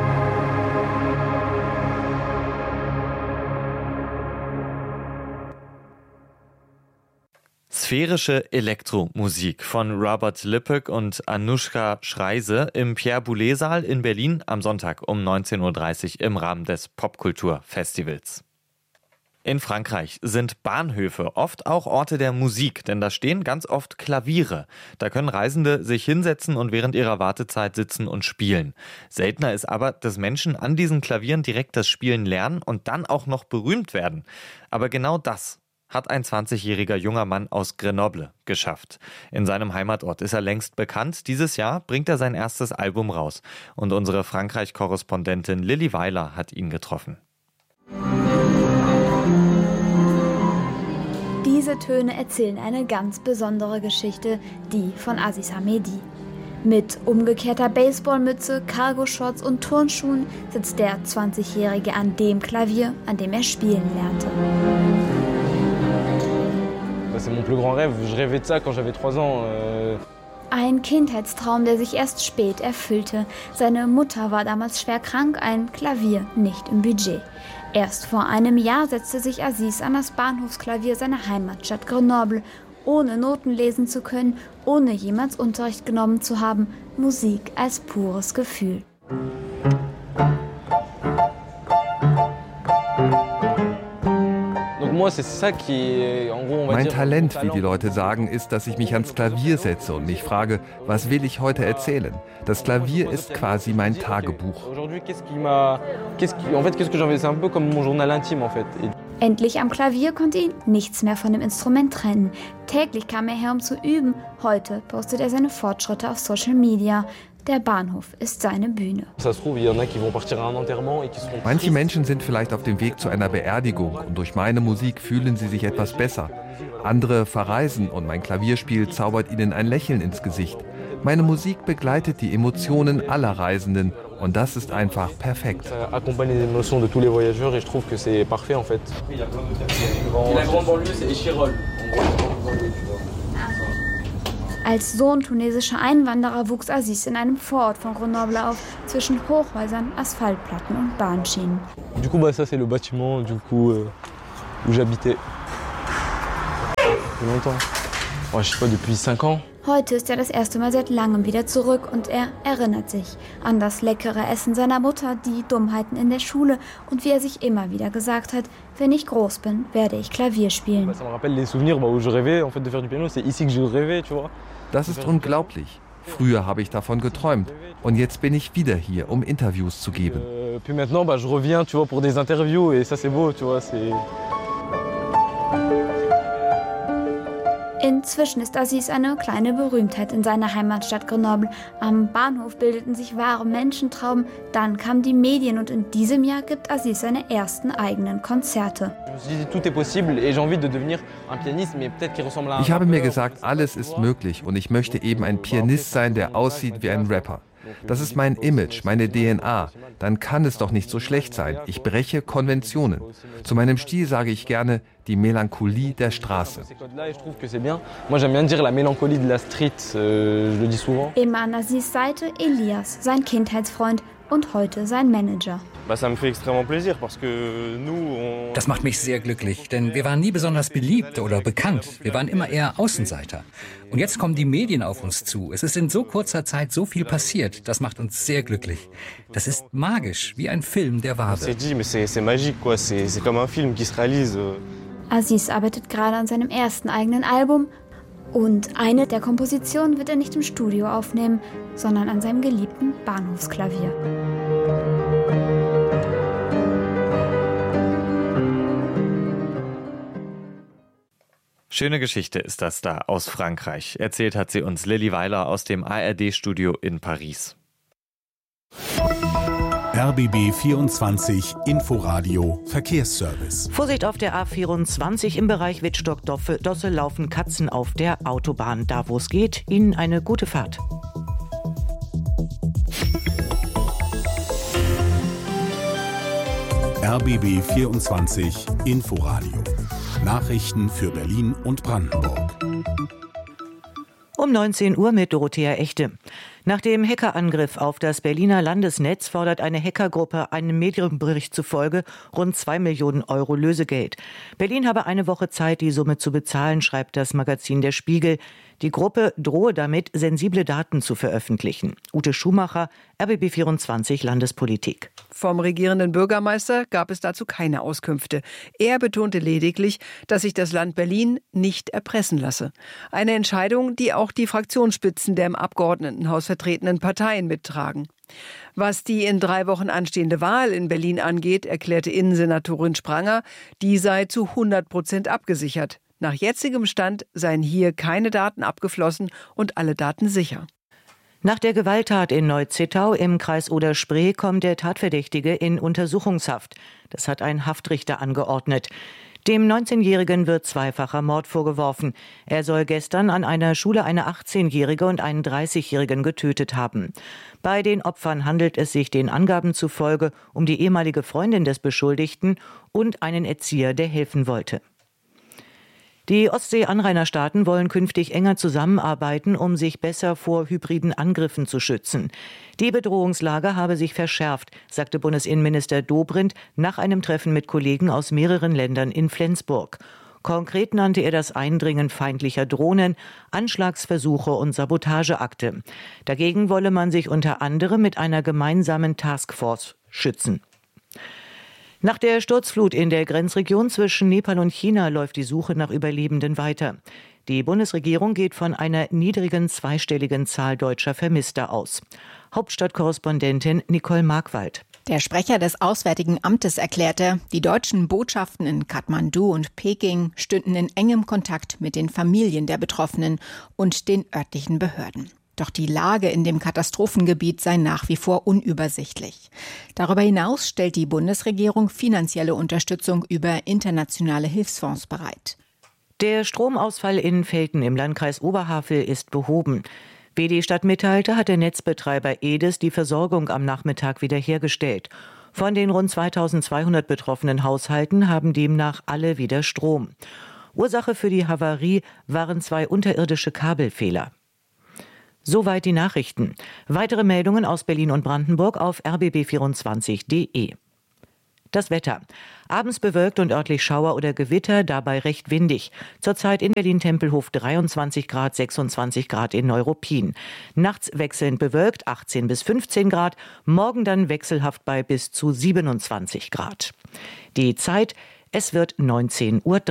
Sphärische Elektromusik von Robert Lippock und Anushka Schreize im Pierre Boulez-Saal in Berlin am Sonntag um 19.30 Uhr im Rahmen des Popkulturfestivals. In Frankreich sind Bahnhöfe oft auch Orte der Musik, denn da stehen ganz oft Klaviere. Da können Reisende sich hinsetzen und während ihrer Wartezeit sitzen und spielen. Seltener ist aber, dass Menschen an diesen Klavieren direkt das Spielen lernen und dann auch noch berühmt werden. Aber genau das hat ein 20-jähriger junger Mann aus Grenoble geschafft. In seinem Heimatort ist er längst bekannt. Dieses Jahr bringt er sein erstes Album raus. Und unsere Frankreich-Korrespondentin Lilly Weiler hat ihn getroffen. Diese Töne erzählen eine ganz besondere Geschichte, die von Aziz Hamedi. Mit umgekehrter Baseballmütze, Cargo-Shorts und Turnschuhen sitzt der 20-Jährige an dem Klavier, an dem er spielen lernte. C'est mon plus grand rêve. Je rêvais de ça quand j'avais 3 ans. Ein Kindheitstraum, der sich erst spät erfüllte. Seine Mutter war damals schwer krank, ein Klavier nicht im Budget. Erst vor einem Jahr setzte sich Aziz an das Bahnhofsklavier seiner Heimatstadt Grenoble, ohne Noten lesen zu können, ohne jemals Unterricht genommen zu haben. Musik als pures Gefühl. Mein Talent, wie die Leute sagen, ist, dass ich mich ans Klavier setze und mich frage, was will ich heute erzählen? Das Klavier ist quasi mein Tagebuch. Endlich am Klavier konnte ihn nichts mehr von dem Instrument trennen. Täglich kam er her, um zu üben. Heute postet er seine Fortschritte auf Social Media. Der Bahnhof ist seine Bühne. Manche Menschen sind vielleicht auf dem Weg zu einer Beerdigung und durch meine Musik fühlen sie sich etwas besser. Andere verreisen und mein Klavierspiel zaubert ihnen ein Lächeln ins Gesicht. Meine Musik begleitet die Emotionen aller Reisenden und das ist einfach perfekt. Als Sohn tunesischer Einwanderer wuchs Aziz in einem Vorort von Grenoble auf, zwischen Hochhäusern, Asphaltplatten und Bahnschienen. Du coup, ça c'est le bâtiment où j'habitais. Longtemps. Je sais pas, depuis 5 ans. Heute ist er das erste Mal seit langem wieder zurück und er erinnert sich an das leckere Essen seiner Mutter, die Dummheiten in der Schule und wie er sich immer wieder gesagt hat, wenn ich groß bin, werde ich Klavier spielen. Das ist unglaublich. Früher habe ich davon geträumt und jetzt bin ich wieder hier, um Interviews zu geben. Puis maintenant, je reviens, pour des interviews et ça c'est beau, c'est... Inzwischen ist Aziz eine kleine Berühmtheit in seiner Heimatstadt Grenoble. Am Bahnhof bildeten sich wahre Menschentrauben. Dann kamen die Medien und in diesem Jahr gibt Aziz seine ersten eigenen Konzerte. Ich habe mir gesagt, alles ist möglich und ich möchte eben ein Pianist sein, der aussieht wie ein Rapper. Das ist mein Image, meine DNA. Dann kann es doch nicht so schlecht sein. Ich breche Konventionen. Zu meinem Stil sage ich gerne die Melancholie der Straße. Immer an Aziz Seite Elias, sein Kindheitsfreund und heute sein Manager. Das macht mich sehr glücklich, denn wir waren nie besonders beliebt oder bekannt. Wir waren immer eher Außenseiter. Und jetzt kommen die Medien auf uns zu. Es ist in so kurzer Zeit so viel passiert. Das macht uns sehr glücklich. Das ist magisch, wie ein Film, der wahr wird. Aziz arbeitet gerade an seinem ersten eigenen Album. Und eine der Kompositionen wird er nicht im Studio aufnehmen, sondern an seinem geliebten Bahnhofsklavier. Schöne Geschichte ist das da aus Frankreich. Erzählt hat sie uns Lilly Weiler aus dem ARD-Studio in Paris. RBB 24 Inforadio Verkehrsservice. Vorsicht auf der A24 im Bereich Wittstock-Dosse laufen Katzen auf der Autobahn. Da wo es geht, Ihnen eine gute Fahrt. RBB 24 Inforadio. Nachrichten für Berlin und Brandenburg. Um 19 Uhr mit Dorothea Echte. Nach dem Hackerangriff auf das Berliner Landesnetz fordert eine Hackergruppe einem Medienbericht zufolge rund 2 Millionen Euro Lösegeld. Berlin habe eine Woche Zeit, die Summe zu bezahlen, schreibt das Magazin Der Spiegel. Die Gruppe drohe damit, sensible Daten zu veröffentlichen. Ute Schumacher, RBB 24 Landespolitik. Vom regierenden Bürgermeister gab es dazu keine Auskünfte. Er betonte lediglich, dass sich das Land Berlin nicht erpressen lasse. Eine Entscheidung, die auch die Fraktionsspitzen der im Abgeordnetenhaus vertretenen Parteien mittragen. Was die in 3 Wochen anstehende Wahl in Berlin angeht, erklärte Innensenatorin Spranger, die sei zu 100% abgesichert. Nach jetzigem Stand seien hier keine Daten abgeflossen und alle Daten sicher. Nach der Gewalttat in Neu-Zittau im Kreis Oder-Spree kommt der Tatverdächtige in Untersuchungshaft. Das hat ein Haftrichter angeordnet. Dem 19-Jährigen wird zweifacher Mord vorgeworfen. Er soll gestern an einer Schule eine 18-Jährige und einen 30-Jährigen getötet haben. Bei den Opfern handelt es sich den Angaben zufolge um die ehemalige Freundin des Beschuldigten und einen Erzieher, der helfen wollte. Die Ostsee-Anrainerstaaten wollen künftig enger zusammenarbeiten, um sich besser vor hybriden Angriffen zu schützen. Die Bedrohungslage habe sich verschärft, sagte Bundesinnenminister Dobrindt nach einem Treffen mit Kollegen aus mehreren Ländern in Flensburg. Konkret nannte er das Eindringen feindlicher Drohnen, Anschlagsversuche und Sabotageakte. Dagegen wolle man sich unter anderem mit einer gemeinsamen Taskforce schützen. Nach der Sturzflut in der Grenzregion zwischen Nepal und China läuft die Suche nach Überlebenden weiter. Die Bundesregierung geht von einer niedrigen zweistelligen Zahl deutscher Vermisster aus. Hauptstadtkorrespondentin Nicole Markwald. Der Sprecher des Auswärtigen Amtes erklärte, die deutschen Botschaften in Kathmandu und Peking stünden in engem Kontakt mit den Familien der Betroffenen und den örtlichen Behörden. Doch die Lage in dem Katastrophengebiet sei nach wie vor unübersichtlich. Darüber hinaus stellt die Bundesregierung finanzielle Unterstützung über internationale Hilfsfonds bereit. Der Stromausfall in Velten im Landkreis Oberhavel ist behoben. Wie die Stadt mitteilte, hat der Netzbetreiber EDES die Versorgung am Nachmittag wiederhergestellt. Von den rund 2200 betroffenen Haushalten haben demnach alle wieder Strom. Ursache für die Havarie waren 2 unterirdische Kabelfehler. Soweit die Nachrichten. Weitere Meldungen aus Berlin und Brandenburg auf rbb24.de. Das Wetter. Abends bewölkt und örtlich Schauer oder Gewitter, dabei recht windig. Zurzeit in Berlin-Tempelhof 23 Grad, 26 Grad in Neuruppin. Nachts wechselnd bewölkt, 18 bis 15 Grad. Morgen dann wechselhaft bei bis zu 27 Grad. Die Zeit, es wird 19:03 Uhr.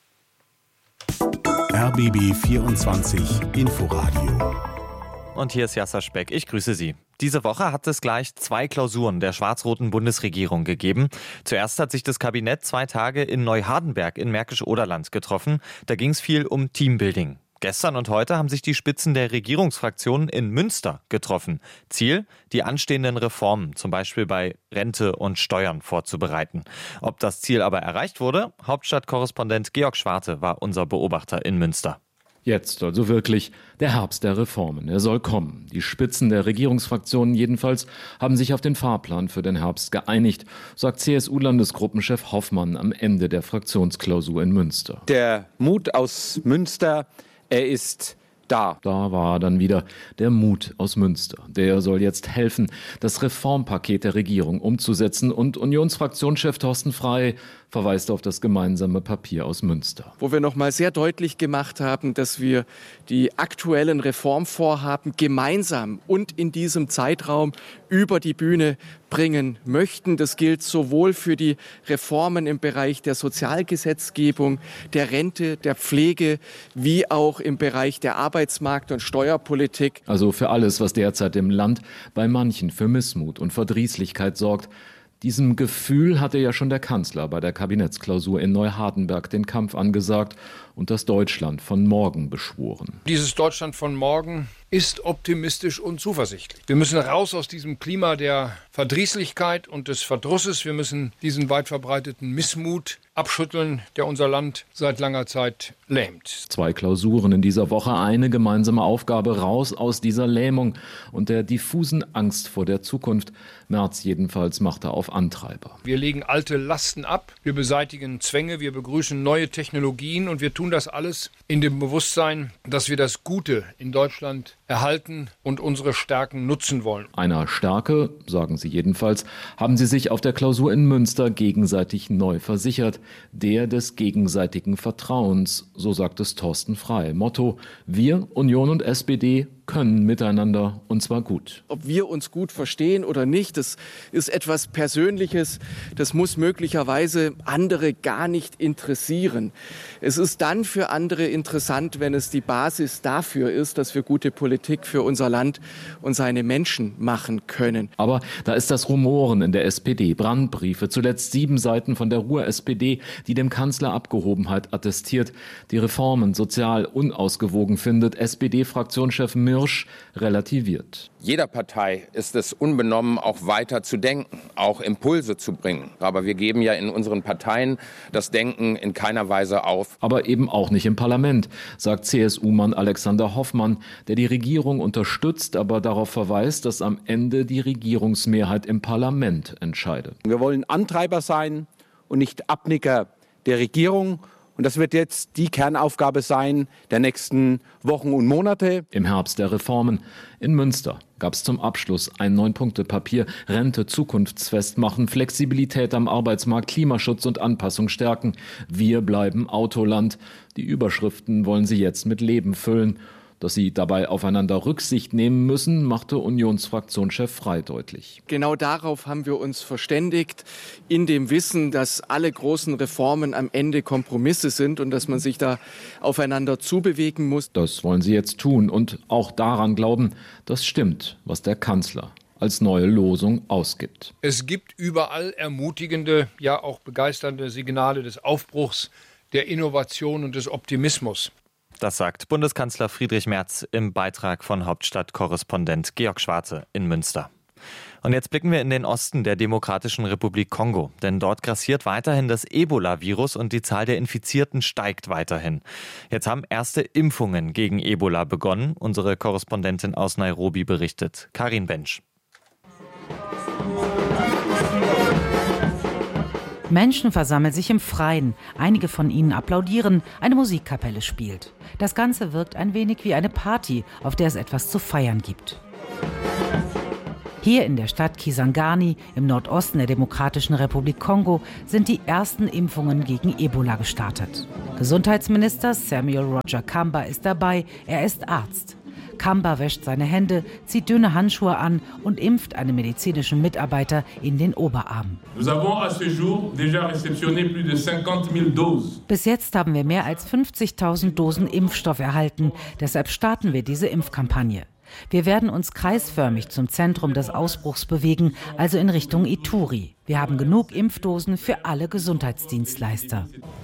RBB 24 Inforadio. Und hier ist Jasser Speck. Ich grüße Sie. Diese Woche hat es gleich 2 Klausuren der schwarz-roten Bundesregierung gegeben. Zuerst hat sich das Kabinett 2 Tage in Neuhardenberg in Märkisch-Oderland getroffen. Da ging es viel um Teambuilding. Gestern und heute haben sich die Spitzen der Regierungsfraktionen in Münster getroffen. Ziel, die anstehenden Reformen, zum Beispiel bei Rente und Steuern, vorzubereiten. Ob das Ziel aber erreicht wurde? Hauptstadtkorrespondent Georg Schwarte war unser Beobachter in Münster. Jetzt also wirklich der Herbst der Reformen. Er soll kommen. Die Spitzen der Regierungsfraktionen jedenfalls haben sich auf den Fahrplan für den Herbst geeinigt, sagt CSU-Landesgruppenchef Hoffmann am Ende der Fraktionsklausur in Münster. Der Mut aus Münster, er ist da. Da war dann wieder der Mut aus Münster. Der soll jetzt helfen, das Reformpaket der Regierung umzusetzen. Und Unionsfraktionschef Thorsten Frey verweist auf das gemeinsame Papier aus Münster. Wo wir noch mal sehr deutlich gemacht haben, dass wir die aktuellen Reformvorhaben gemeinsam und in diesem Zeitraum über die Bühne bringen möchten. Das gilt sowohl für die Reformen im Bereich der Sozialgesetzgebung, der Rente, der Pflege, wie auch im Bereich der Arbeitsmarkt- und Steuerpolitik. Also für alles, was derzeit im Land bei manchen für Missmut und Verdrießlichkeit sorgt. Diesem Gefühl hatte ja schon der Kanzler bei der Kabinettsklausur in Neuhardenberg den Kampf angesagt und das Deutschland von morgen beschworen. Dieses Deutschland von morgen ist optimistisch und zuversichtlich. Wir müssen raus aus diesem Klima der Verdrießlichkeit und des Verdrusses. Wir müssen diesen weit verbreiteten Missmut abschütteln, der unser Land seit langer Zeit lähmt. 2 Klausuren in dieser Woche, eine gemeinsame Aufgabe, raus aus dieser Lähmung und der diffusen Angst vor der Zukunft. Merz jedenfalls machte auf Antreiber. Wir legen alte Lasten ab, wir beseitigen Zwänge, wir begrüßen neue Technologien und wir tun das alles in dem Bewusstsein, dass wir das Gute in Deutschland erhalten und unsere Stärken nutzen wollen. Einer Stärke, sagen sie jedenfalls, haben sie sich auf der Klausur in Münster gegenseitig neu versichert. Der des gegenseitigen Vertrauens, so sagt es Thorsten Frey. Motto: Wir, Union und SPD, können miteinander und zwar gut. Ob wir uns gut verstehen oder nicht, das ist etwas Persönliches. Das muss möglicherweise andere gar nicht interessieren. Es ist dann für andere interessant, wenn es die Basis dafür ist, dass wir gute Politik für unser Land und seine Menschen machen können. Aber da ist das Rumoren in der SPD, Brandbriefe, zuletzt 7 Seiten von der Ruhr-SPD, die dem Kanzler Abgehobenheit attestiert, die Reformen sozial unausgewogen findet. SPD-Fraktionschef Mirsch relativiert. Jeder Partei ist es unbenommen, auch weiter zu denken, auch Impulse zu bringen. Aber wir geben ja in unseren Parteien das Denken in keiner Weise auf. Aber eben auch nicht im Parlament, sagt CSU-Mann Alexander Hoffmann, der die Regierung unterstützt, aber darauf verweist, dass am Ende die Regierungsmehrheit im Parlament entscheide. Wir wollen Antreiber sein und nicht Abnicker der Regierung. Und das wird jetzt die Kernaufgabe sein der nächsten Wochen und Monate. Im Herbst der Reformen in Münster gab es zum Abschluss ein 9-Punkte-Papier. Rente zukunftsfest machen, Flexibilität am Arbeitsmarkt, Klimaschutz und Anpassung stärken. Wir bleiben Autoland. Die Überschriften wollen sie jetzt mit Leben füllen. Dass sie dabei aufeinander Rücksicht nehmen müssen, machte Unionsfraktionschef Frey deutlich. Genau darauf haben wir uns verständigt, in dem Wissen, dass alle großen Reformen am Ende Kompromisse sind und dass man sich da aufeinander zubewegen muss. Das wollen sie jetzt tun und auch daran glauben, das stimmt, was der Kanzler als neue Losung ausgibt. Es gibt überall ermutigende, ja auch begeisternde Signale des Aufbruchs, der Innovation und des Optimismus. Das sagt Bundeskanzler Friedrich Merz im Beitrag von Hauptstadtkorrespondent Georg Schwarte in Münster. Und jetzt blicken wir in den Osten der Demokratischen Republik Kongo, denn dort grassiert weiterhin das Ebola-Virus und die Zahl der Infizierten steigt weiterhin. Jetzt haben erste Impfungen gegen Ebola begonnen. Unsere Korrespondentin aus Nairobi berichtet. Karin Bensch. Menschen versammeln sich im Freien. Einige von ihnen applaudieren. Eine Musikkapelle spielt. Das Ganze wirkt ein wenig wie eine Party, auf der es etwas zu feiern gibt. Hier in der Stadt Kisangani im Nordosten der Demokratischen Republik Kongo sind die ersten Impfungen gegen Ebola gestartet. Gesundheitsminister Samuel Roger Kamba ist dabei. Er ist Arzt. Kamba wäscht seine Hände, zieht dünne Handschuhe an und impft einen medizinischen Mitarbeiter in den Oberarm. Bis jetzt haben wir mehr als 50.000 Dosen Impfstoff erhalten. Deshalb starten wir diese Impfkampagne. Wir werden uns kreisförmig zum Zentrum des Ausbruchs bewegen, also in Richtung Ituri. Wir haben genug Impfdosen für alle Gesundheitsdienstleister.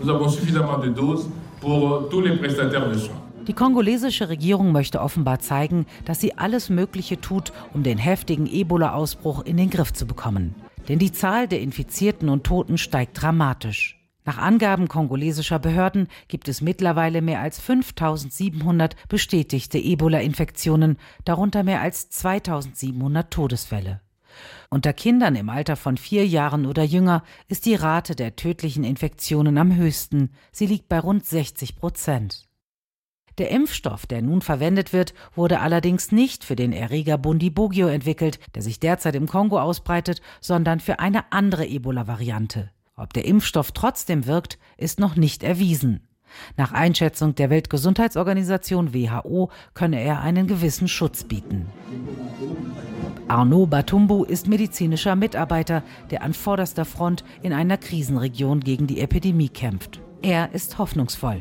Die kongolesische Regierung möchte offenbar zeigen, dass sie alles Mögliche tut, um den heftigen Ebola-Ausbruch in den Griff zu bekommen. Denn die Zahl der Infizierten und Toten steigt dramatisch. Nach Angaben kongolesischer Behörden gibt es mittlerweile mehr als 5.700 bestätigte Ebola-Infektionen, darunter mehr als 2.700 Todesfälle. Unter Kindern im Alter von 4 Jahren oder jünger ist die Rate der tödlichen Infektionen am höchsten. Sie liegt bei rund 60%. Der Impfstoff, der nun verwendet wird, wurde allerdings nicht für den Erreger Bundibugyo entwickelt, der sich derzeit im Kongo ausbreitet, sondern für eine andere Ebola-Variante. Ob der Impfstoff trotzdem wirkt, ist noch nicht erwiesen. Nach Einschätzung der Weltgesundheitsorganisation WHO könne er einen gewissen Schutz bieten. Arnaud Batumbu ist medizinischer Mitarbeiter, der an vorderster Front in einer Krisenregion gegen die Epidemie kämpft. Er ist hoffnungsvoll.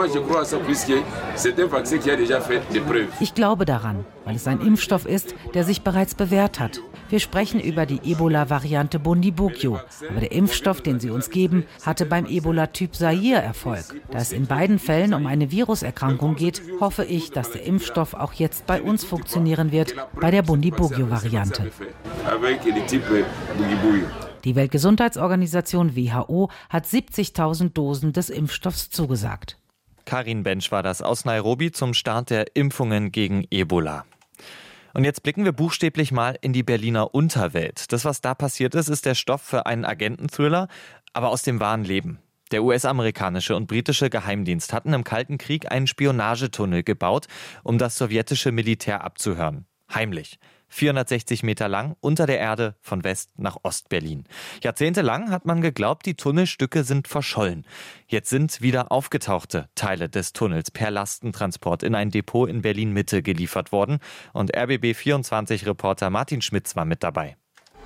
Ich glaube daran, weil es ein Impfstoff ist, der sich bereits bewährt hat. Wir sprechen über die Ebola-Variante Bundibugyo, aber der Impfstoff, den sie uns geben, hatte beim Ebola-Typ Zaire Erfolg. Da es in beiden Fällen um eine Viruserkrankung geht, hoffe ich, dass der Impfstoff auch jetzt bei uns funktionieren wird, bei der Bundibugyo-Variante. Die Weltgesundheitsorganisation WHO hat 70.000 Dosen des Impfstoffs zugesagt. Karin Bensch war das aus Nairobi zum Start der Impfungen gegen Ebola. Und jetzt blicken wir buchstäblich mal in die Berliner Unterwelt. Das, was da passiert ist, ist der Stoff für einen Agententhriller, aber aus dem wahren Leben. Der US-amerikanische und britische Geheimdienst hatten im Kalten Krieg einen Spionagetunnel gebaut, um das sowjetische Militär abzuhören. Heimlich. 460 Meter lang, unter der Erde, von West nach Ost-Berlin. Jahrzehntelang hat man geglaubt, die Tunnelstücke sind verschollen. Jetzt sind wieder aufgetauchte Teile des Tunnels per Lastentransport in ein Depot in Berlin-Mitte geliefert worden. Und RBB24-Reporter Martin Schmitz war mit dabei.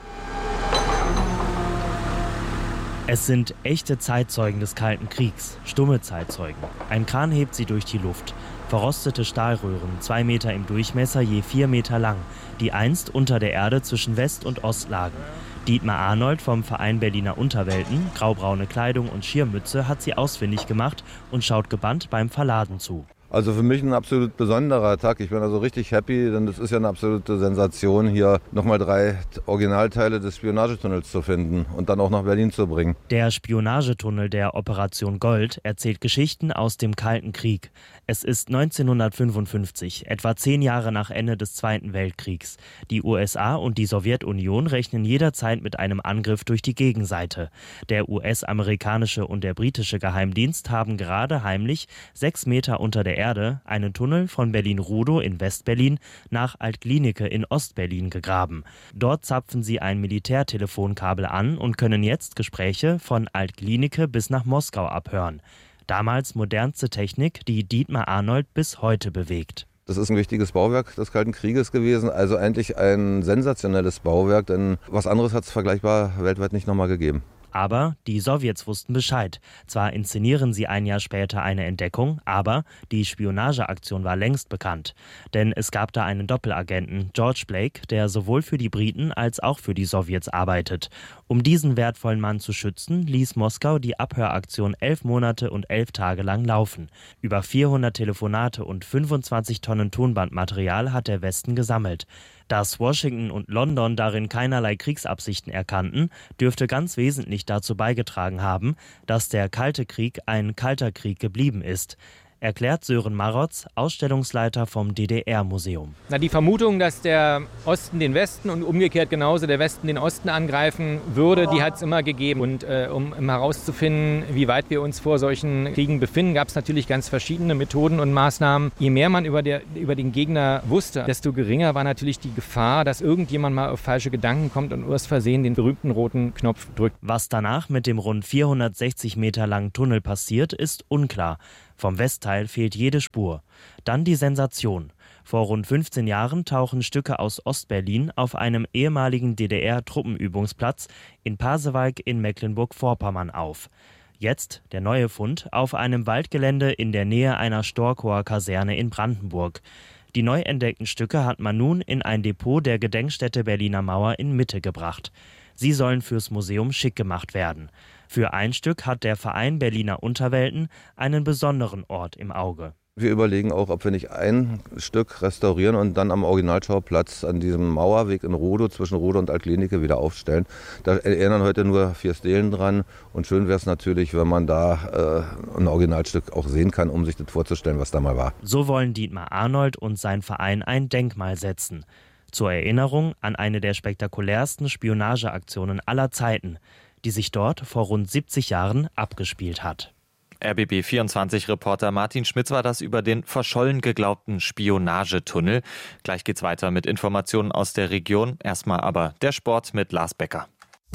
Es sind echte Zeitzeugen des Kalten Kriegs, stumme Zeitzeugen. Ein Kran hebt sie durch die Luft. Verrostete Stahlröhren, 2 Meter im Durchmesser, je 4 Meter lang, die einst unter der Erde zwischen West und Ost lagen. Dietmar Arnold vom Verein Berliner Unterwelten, graubraune Kleidung und Schirmmütze, hat sie ausfindig gemacht und schaut gebannt beim Verladen zu. Also für mich ein absolut besonderer Tag. Ich bin also richtig happy, denn das ist ja eine absolute Sensation, hier nochmal 3 Originalteile des Spionagetunnels zu finden und dann auch nach Berlin zu bringen. Der Spionagetunnel der Operation Gold erzählt Geschichten aus dem Kalten Krieg. Es ist 1955, etwa 10 Jahre nach Ende des Zweiten Weltkriegs. Die USA und die Sowjetunion rechnen jederzeit mit einem Angriff durch die Gegenseite. Der US-amerikanische und der britische Geheimdienst haben gerade heimlich 6 Meter unter der Erde einen Tunnel von Berlin-Rudow in West-Berlin nach Alt-Glienicke in Ost-Berlin gegraben. Dort zapfen sie ein Militärtelefonkabel an und können jetzt Gespräche von Alt-Glienicke bis nach Moskau abhören. Damals modernste Technik, die Dietmar Arnold bis heute bewegt. Das ist ein wichtiges Bauwerk des Kalten Krieges gewesen, also eigentlich ein sensationelles Bauwerk, denn was anderes hat es vergleichbar weltweit nicht nochmal gegeben. Aber die Sowjets wussten Bescheid. Zwar inszenieren sie ein Jahr später eine Entdeckung, aber die Spionageaktion war längst bekannt. Denn es gab da einen Doppelagenten, George Blake, der sowohl für die Briten als auch für die Sowjets arbeitet. Um diesen wertvollen Mann zu schützen, ließ Moskau die Abhöraktion 11 Monate und 11 Tage lang laufen. Über 400 Telefonate und 25 Tonnen Tonbandmaterial hat der Westen gesammelt. Dass Washington und London darin keinerlei Kriegsabsichten erkannten, dürfte ganz wesentlich dazu beigetragen haben, dass der Kalte Krieg ein kalter Krieg geblieben ist. Erklärt Sören Marotz, Ausstellungsleiter vom DDR-Museum. Die Vermutung, dass der Osten den Westen und umgekehrt genauso der Westen den Osten angreifen würde, die hat es immer gegeben. Und um herauszufinden, wie weit wir uns vor solchen Kriegen befinden, gab es natürlich ganz verschiedene Methoden und Maßnahmen. Je mehr man über den Gegner wusste, desto geringer war natürlich die Gefahr, dass irgendjemand mal auf falsche Gedanken kommt und aus Versehen den berühmten roten Knopf drückt. Was danach mit dem rund 460 Meter langen Tunnel passiert, ist unklar. Vom Westteil fehlt jede Spur. Dann die Sensation. Vor rund 15 Jahren tauchen Stücke aus Ostberlin auf einem ehemaligen DDR-Truppenübungsplatz in Pasewalk in Mecklenburg-Vorpommern auf. Jetzt der neue Fund auf einem Waldgelände in der Nähe einer Storkower Kaserne in Brandenburg. Die neu entdeckten Stücke hat man nun in ein Depot der Gedenkstätte Berliner Mauer in Mitte gebracht. Sie sollen fürs Museum schick gemacht werden. Für ein Stück hat der Verein Berliner Unterwelten einen besonderen Ort im Auge. Wir überlegen auch, ob wir nicht ein Stück restaurieren und dann am Originalschauplatz an diesem Mauerweg in Rodow zwischen Rodow und Altklinike wieder aufstellen. Da erinnern heute nur 4 Stelen dran und schön wäre es natürlich, wenn man da ein Originalstück auch sehen kann, um sich das vorzustellen, was da mal war. So wollen Dietmar Arnold und sein Verein ein Denkmal setzen. Zur Erinnerung an eine der spektakulärsten Spionageaktionen aller Zeiten, die sich dort vor rund 70 Jahren abgespielt hat. RBB24-Reporter Martin Schmitz war das über den verschollen geglaubten Spionagetunnel. Gleich geht's weiter mit Informationen aus der Region. Erstmal aber der Sport mit Lars Becker.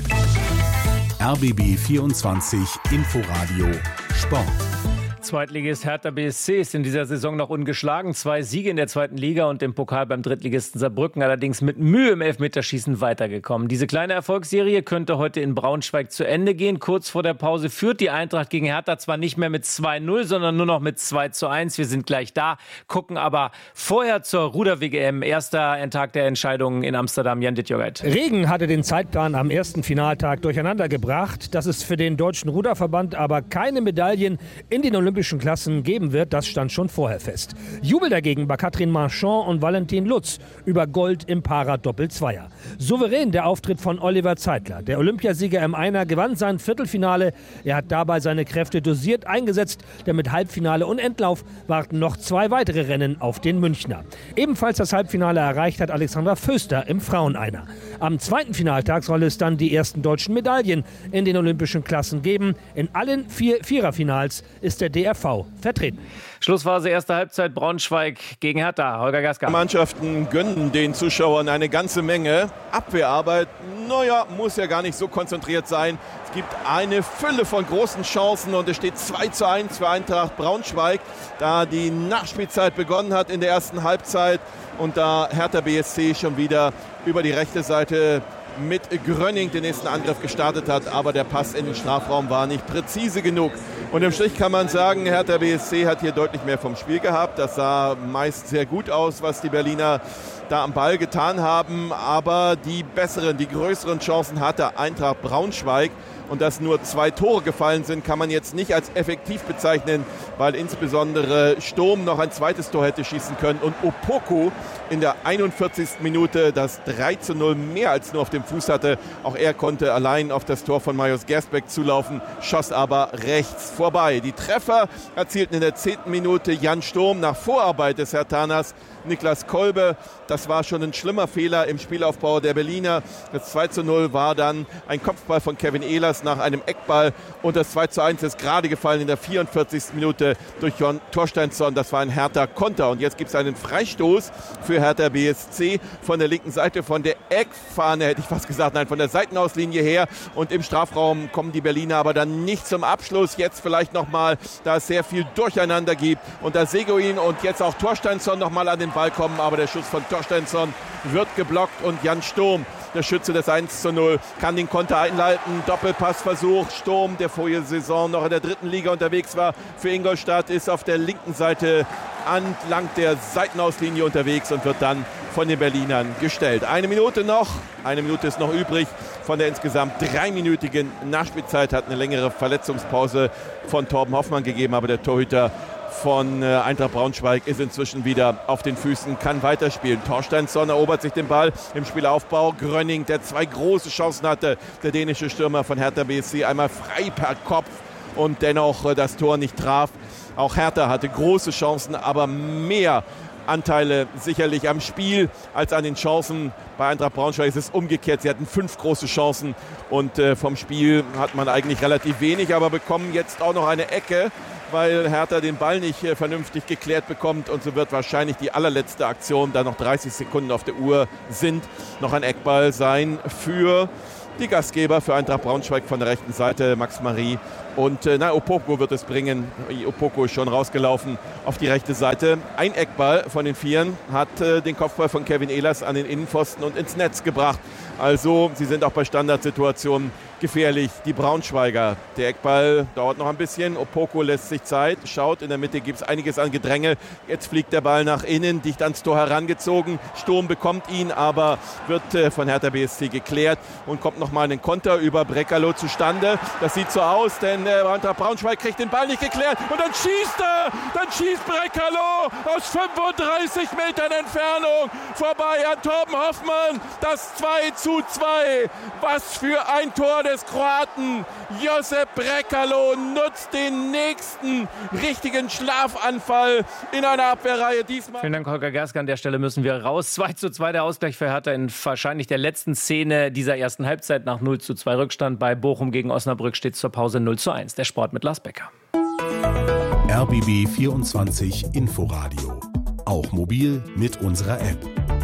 RBB24 Inforadio Sport. Zweitligist Hertha BSC ist in dieser Saison noch ungeschlagen. 2 Siege in der 2. Liga und im Pokal beim Drittligisten Saarbrücken, allerdings mit Mühe im Elfmeterschießen weitergekommen. Diese kleine Erfolgsserie könnte heute in Braunschweig zu Ende gehen. Kurz vor der Pause führt die Eintracht gegen Hertha zwar nicht mehr mit 2-0, sondern nur noch mit 2-1. Wir sind gleich da, gucken aber vorher zur Ruder-WGM. Erster Tag der Entscheidungen in Amsterdam. Jan Dittjogeit. Regen hatte den Zeitplan am ersten Finaltag durcheinander gebracht. Dass es für den Deutschen Ruderverband aber keine Medaillen in den Olympischen Klassen geben wird, das stand schon vorher fest. Jubel dagegen bei Katrin Marchand und Valentin Lutz über Gold im Para-Doppel-Zweier. Souverän der Auftritt von Oliver Zeitler. Der Olympiasieger im Einer gewann sein Viertelfinale. Er hat dabei seine Kräfte dosiert eingesetzt, denn mit Halbfinale und Endlauf warten noch 2 weitere Rennen auf den Münchner. Ebenfalls das Halbfinale erreicht hat Alexandra Föster im Fraueneiner. Am zweiten Finaltag soll es dann die ersten deutschen Medaillen in den Olympischen Klassen geben. In allen 4 Viererfinals ist der DRV vertreten. Schlussphase, erste Halbzeit, Braunschweig gegen Hertha. Holger Gaska. Mannschaften gönnen den Zuschauern eine ganze Menge. Abwehrarbeit, muss ja gar nicht so konzentriert sein. Es gibt eine Fülle von großen Chancen und es steht 2-1 für Eintracht Braunschweig, da die Nachspielzeit begonnen hat in der ersten Halbzeit und da Hertha BSC schon wieder über die rechte Seite mit Grönning den nächsten Angriff gestartet hat, aber der Pass in den Strafraum war nicht präzise genug. Und im Strich kann man sagen, Hertha BSC hat hier deutlich mehr vom Spiel gehabt. Das sah meist sehr gut aus, was die Berliner da am Ball getan haben, aber die besseren, die größeren Chancen hatte Eintracht Braunschweig. Und dass nur 2 Tore gefallen sind, kann man jetzt nicht als effektiv bezeichnen, weil insbesondere Sturm noch ein zweites Tor hätte schießen können. Und Opoku in der 41. Minute das 3-0 mehr als nur auf dem Fuß hatte. Auch er konnte allein auf das Tor von Marius Gersbeck zulaufen, schoss aber rechts vorbei. Die Treffer erzielten in der 10. Minute Jan Sturm nach Vorarbeit des Herthaners Niklas Kolbe. Das war schon ein schlimmer Fehler im Spielaufbau der Berliner. Das 2-0 war dann ein Kopfball von Kevin Ehlers nach einem Eckball. Und das 2-1 ist gerade gefallen in der 44. Minute durch Jon Torsteinsson. Das war ein Hertha Konter. Und jetzt gibt es einen Freistoß für Hertha BSC von der linken Seite, von der Eckfahne, hätte ich fast gesagt, nein, von der Seitenauslinie her. Und im Strafraum kommen die Berliner aber dann nicht zum Abschluss. Jetzt vielleicht nochmal, da es sehr viel Durcheinander gibt. Und da Seguin und jetzt auch Torsteinsson nochmal an den Ball kommen. Aber der Schuss von Torsteinsson wird geblockt und Jan Sturm der Schütze des 1:0, kann den Konter einleiten. Doppelpassversuch. Sturm, der vorige Saison noch in der 3. Liga unterwegs war für Ingolstadt, ist auf der linken Seite entlang der Seitenauslinie unterwegs und wird dann von den Berlinern gestellt. Eine Minute ist noch übrig von der insgesamt 3-minütigen Nachspielzeit. Hat eine längere Verletzungspause von Torben Hoffmann gegeben, aber der Torhüter von Eintracht Braunschweig ist inzwischen wieder auf den Füßen, kann weiterspielen. Torsteinsson erobert sich den Ball im Spielaufbau. Grönning, der 2 große Chancen hatte, der dänische Stürmer von Hertha BSC, einmal frei per Kopf und dennoch das Tor nicht traf. Auch Hertha hatte große Chancen, aber mehr Anteile sicherlich am Spiel als an den Chancen. Bei Eintracht Braunschweig ist es umgekehrt. Sie hatten 5 große Chancen und vom Spiel hat man eigentlich relativ wenig, aber bekommen jetzt auch noch eine Ecke, weil Hertha den Ball nicht vernünftig geklärt bekommt und so wird wahrscheinlich die allerletzte Aktion, da noch 30 Sekunden auf der Uhr sind, noch ein Eckball sein für die Gastgeber, für Eintracht Braunschweig von der rechten Seite, Max Marie. Und Opoko wird es bringen. Opoko ist schon rausgelaufen auf die rechte Seite. Ein Eckball von den Vieren hat den Kopfball von Kevin Ehlers an den Innenpfosten und ins Netz gebracht. Also sie sind auch bei Standardsituationen gefährlich, die Braunschweiger. Der Eckball dauert noch ein bisschen. Opoko lässt sich Zeit, schaut, in der Mitte gibt es einiges an Gedränge. Jetzt fliegt der Ball nach innen, dicht ans Tor herangezogen. Sturm bekommt ihn, aber wird von Hertha BSC geklärt und kommt nochmal einen Konter über Brekalo zustande. Das sieht so aus, denn Eintracht Braunschweig kriegt den Ball nicht geklärt und dann schießt er! Dann schießt Brekalo aus 35 Metern Entfernung vorbei an Torben Hoffmann. Das 2:2. Was für ein Tor des Kroaten. Josep Brekalo nutzt den nächsten richtigen Schlafanfall in einer Abwehrreihe. Diesmal. Vielen Dank, Holger Gerske. An der Stelle müssen wir raus. 2:2 der Ausgleich für Hertha in wahrscheinlich der letzten Szene dieser ersten Halbzeit nach 0:2 Rückstand. Bei Bochum gegen Osnabrück steht es zur Pause 0:1. Der Sport mit Lars Becker. RBB 24 Inforadio. Auch mobil mit unserer App.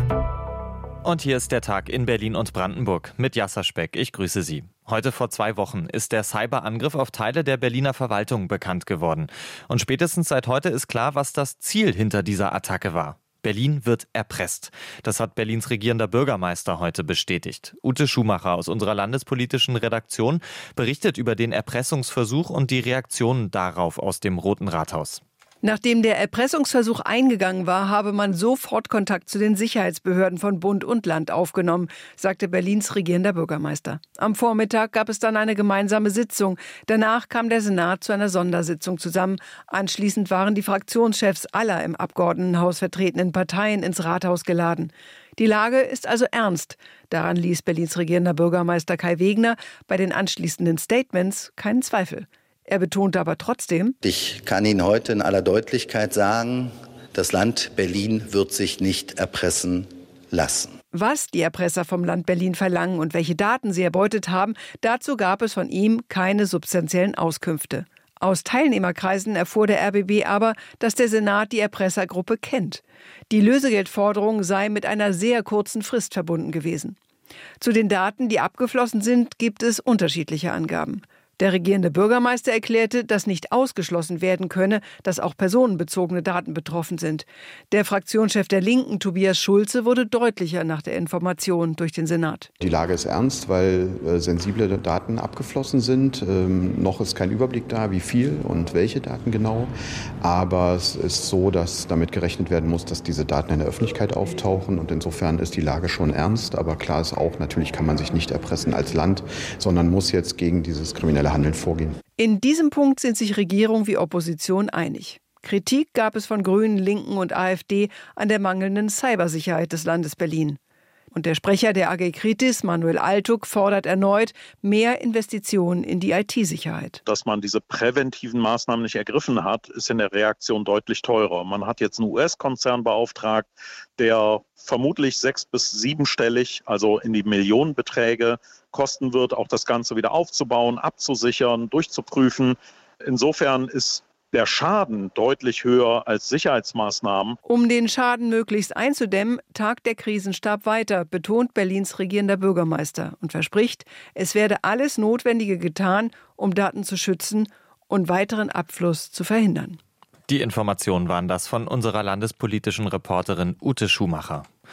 Und hier ist der Tag in Berlin und Brandenburg mit Jasser Speck. Ich grüße Sie. Heute vor 2 Wochen ist der Cyberangriff auf Teile der Berliner Verwaltung bekannt geworden. Und spätestens seit heute ist klar, was das Ziel hinter dieser Attacke war. Berlin wird erpresst. Das hat Berlins regierender Bürgermeister heute bestätigt. Ute Schumacher aus unserer landespolitischen Redaktion berichtet über den Erpressungsversuch und die Reaktionen darauf aus dem Roten Rathaus. Nachdem der Erpressungsversuch eingegangen war, habe man sofort Kontakt zu den Sicherheitsbehörden von Bund und Land aufgenommen, sagte Berlins regierender Bürgermeister. Am Vormittag gab es dann eine gemeinsame Sitzung. Danach kam der Senat zu einer Sondersitzung zusammen. Anschließend waren die Fraktionschefs aller im Abgeordnetenhaus vertretenen Parteien ins Rathaus geladen. Die Lage ist also ernst. Daran ließ Berlins regierender Bürgermeister Kai Wegner bei den anschließenden Statements keinen Zweifel. Er betonte aber trotzdem: Ich kann Ihnen heute in aller Deutlichkeit sagen, das Land Berlin wird sich nicht erpressen lassen. Was die Erpresser vom Land Berlin verlangen und welche Daten sie erbeutet haben, dazu gab es von ihm keine substanziellen Auskünfte. Aus Teilnehmerkreisen erfuhr der RBB aber, dass der Senat die Erpressergruppe kennt. Die Lösegeldforderung sei mit einer sehr kurzen Frist verbunden gewesen. Zu den Daten, die abgeflossen sind, gibt es unterschiedliche Angaben. Der regierende Bürgermeister erklärte, dass nicht ausgeschlossen werden könne, dass auch personenbezogene Daten betroffen sind. Der Fraktionschef der Linken, Tobias Schulze, wurde deutlicher nach der Information durch den Senat. Die Lage ist ernst, weil sensible Daten abgeflossen sind. Noch ist kein Überblick da, wie viel und welche Daten genau. Aber es ist so, dass damit gerechnet werden muss, dass diese Daten in der Öffentlichkeit auftauchen. Und insofern ist die Lage schon ernst. Aber klar ist auch, natürlich kann man sich nicht erpressen als Land, sondern muss jetzt gegen dieses kriminelle Handeln vorgehen. In diesem Punkt sind sich Regierung wie Opposition einig. Kritik gab es von Grünen, Linken und AfD an der mangelnden Cybersicherheit des Landes Berlin. Und der Sprecher der AG Kritis, Manuel Altuk, fordert erneut mehr Investitionen in die IT-Sicherheit. Dass man diese präventiven Maßnahmen nicht ergriffen hat, ist in der Reaktion deutlich teurer. Man hat jetzt einen US-Konzern beauftragt, der vermutlich 6- bis 7-stellig, also in die Millionenbeträge kosten wird, auch das Ganze wieder aufzubauen, abzusichern, durchzuprüfen. Insofern ist der Schaden deutlich höher als Sicherheitsmaßnahmen. Um den Schaden möglichst einzudämmen, tagt der Krisenstab weiter, betont Berlins regierender Bürgermeister und verspricht, es werde alles Notwendige getan, um Daten zu schützen und weiteren Abfluss zu verhindern. Die Informationen waren das von unserer landespolitischen Reporterin Ute Schumacher.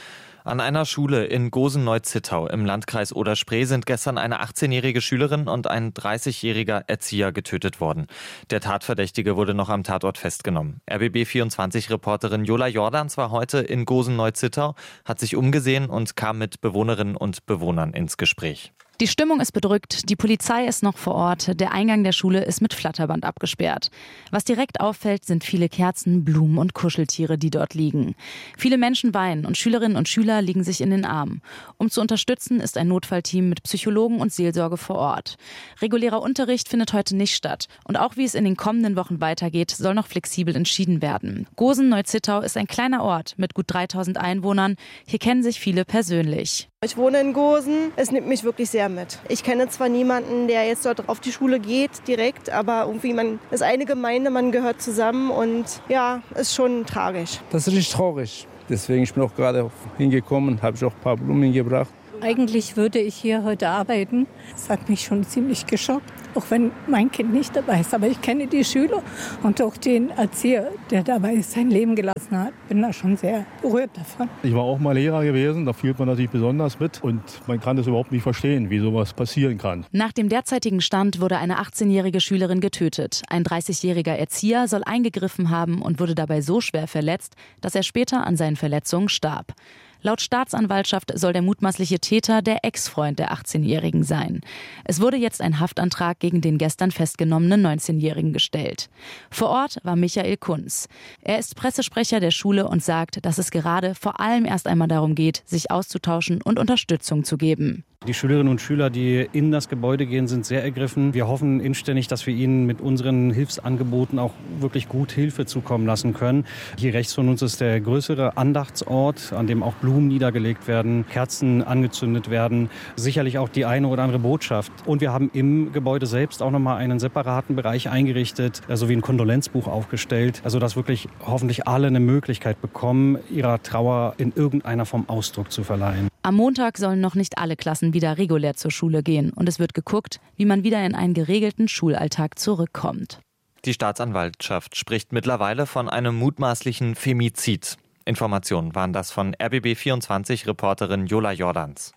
An einer Schule in Gosen-Neu-Zittau im Landkreis Oder-Spree sind gestern eine 18-jährige Schülerin und ein 30-jähriger Erzieher getötet worden. Der Tatverdächtige wurde noch am Tatort festgenommen. RBB24-Reporterin Jola Jordans war heute in Gosen-Neu-Zittau, hat sich umgesehen und kam mit Bewohnerinnen und Bewohnern ins Gespräch. Die Stimmung ist bedrückt, die Polizei ist noch vor Ort, der Eingang der Schule ist mit Flatterband abgesperrt. Was direkt auffällt, sind viele Kerzen, Blumen und Kuscheltiere, die dort liegen. Viele Menschen weinen und Schülerinnen und Schüler liegen sich in den Armen. Um zu unterstützen, ist ein Notfallteam mit Psychologen und Seelsorge vor Ort. Regulärer Unterricht findet heute nicht statt. Und auch wie es in den kommenden Wochen weitergeht, soll noch flexibel entschieden werden. Gosen-Neu-Zittau ist ein kleiner Ort mit gut 3000 Einwohnern. Hier kennen sich viele persönlich. Ich wohne in Gosen. Es nimmt mich wirklich sehr mit. Ich kenne zwar niemanden, der jetzt dort auf die Schule geht direkt, aber irgendwie man ist eine Gemeinde, man gehört zusammen und ja, ist schon tragisch. Das ist richtig traurig. Deswegen bin ich auch gerade hingekommen, habe ich auch ein paar Blumen gebracht. Eigentlich würde ich hier heute arbeiten. Das hat mich schon ziemlich geschockt, auch wenn mein Kind nicht dabei ist. Aber ich kenne die Schüler und auch den Erzieher, der dabei sein Leben gelassen hat. Bin da schon sehr berührt davon. Ich war auch mal Lehrer gewesen, da fühlt man natürlich besonders mit. Und man kann das überhaupt nicht verstehen, wie sowas passieren kann. Nach dem derzeitigen Stand wurde eine 18-jährige Schülerin getötet. Ein 30-jähriger Erzieher soll eingegriffen haben und wurde dabei so schwer verletzt, dass er später an seinen Verletzungen starb. Laut Staatsanwaltschaft soll der mutmaßliche Täter der Ex-Freund der 18-Jährigen sein. Es wurde jetzt ein Haftantrag gegen den gestern festgenommenen 19-Jährigen gestellt. Vor Ort war Michael Kunz. Er ist Pressesprecher der Schule und sagt, dass es gerade vor allem erst einmal darum geht, sich auszutauschen und Unterstützung zu geben. Die Schülerinnen und Schüler, die in das Gebäude gehen, sind sehr ergriffen. Wir hoffen inständig, dass wir ihnen mit unseren Hilfsangeboten auch wirklich gut Hilfe zukommen lassen können. Hier rechts von uns ist der größere Andachtsort, an dem auch Blumen niedergelegt werden, Kerzen angezündet werden, sicherlich auch die eine oder andere Botschaft. Und wir haben im Gebäude selbst auch nochmal einen separaten Bereich eingerichtet, sowie ein Kondolenzbuch aufgestellt, also dass wirklich hoffentlich alle eine Möglichkeit bekommen, ihrer Trauer in irgendeiner Form Ausdruck zu verleihen. Am Montag sollen noch nicht alle Klassen wieder regulär zur Schule gehen und es wird geguckt, wie man wieder in einen geregelten Schulalltag zurückkommt. Die Staatsanwaltschaft spricht mittlerweile von einem mutmaßlichen Femizid. Informationen waren das von RBB24-Reporterin Jola Jordans.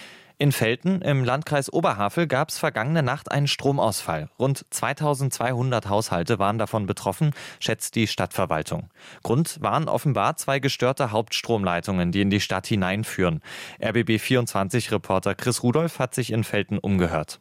In Velten im Landkreis Oberhavel gab es vergangene Nacht einen Stromausfall. Rund 2200 Haushalte waren davon betroffen, schätzt die Stadtverwaltung. Grund waren offenbar 2 gestörte Hauptstromleitungen, die in die Stadt hineinführen. RBB24-Reporter Chris Rudolph hat sich in Velten umgehört.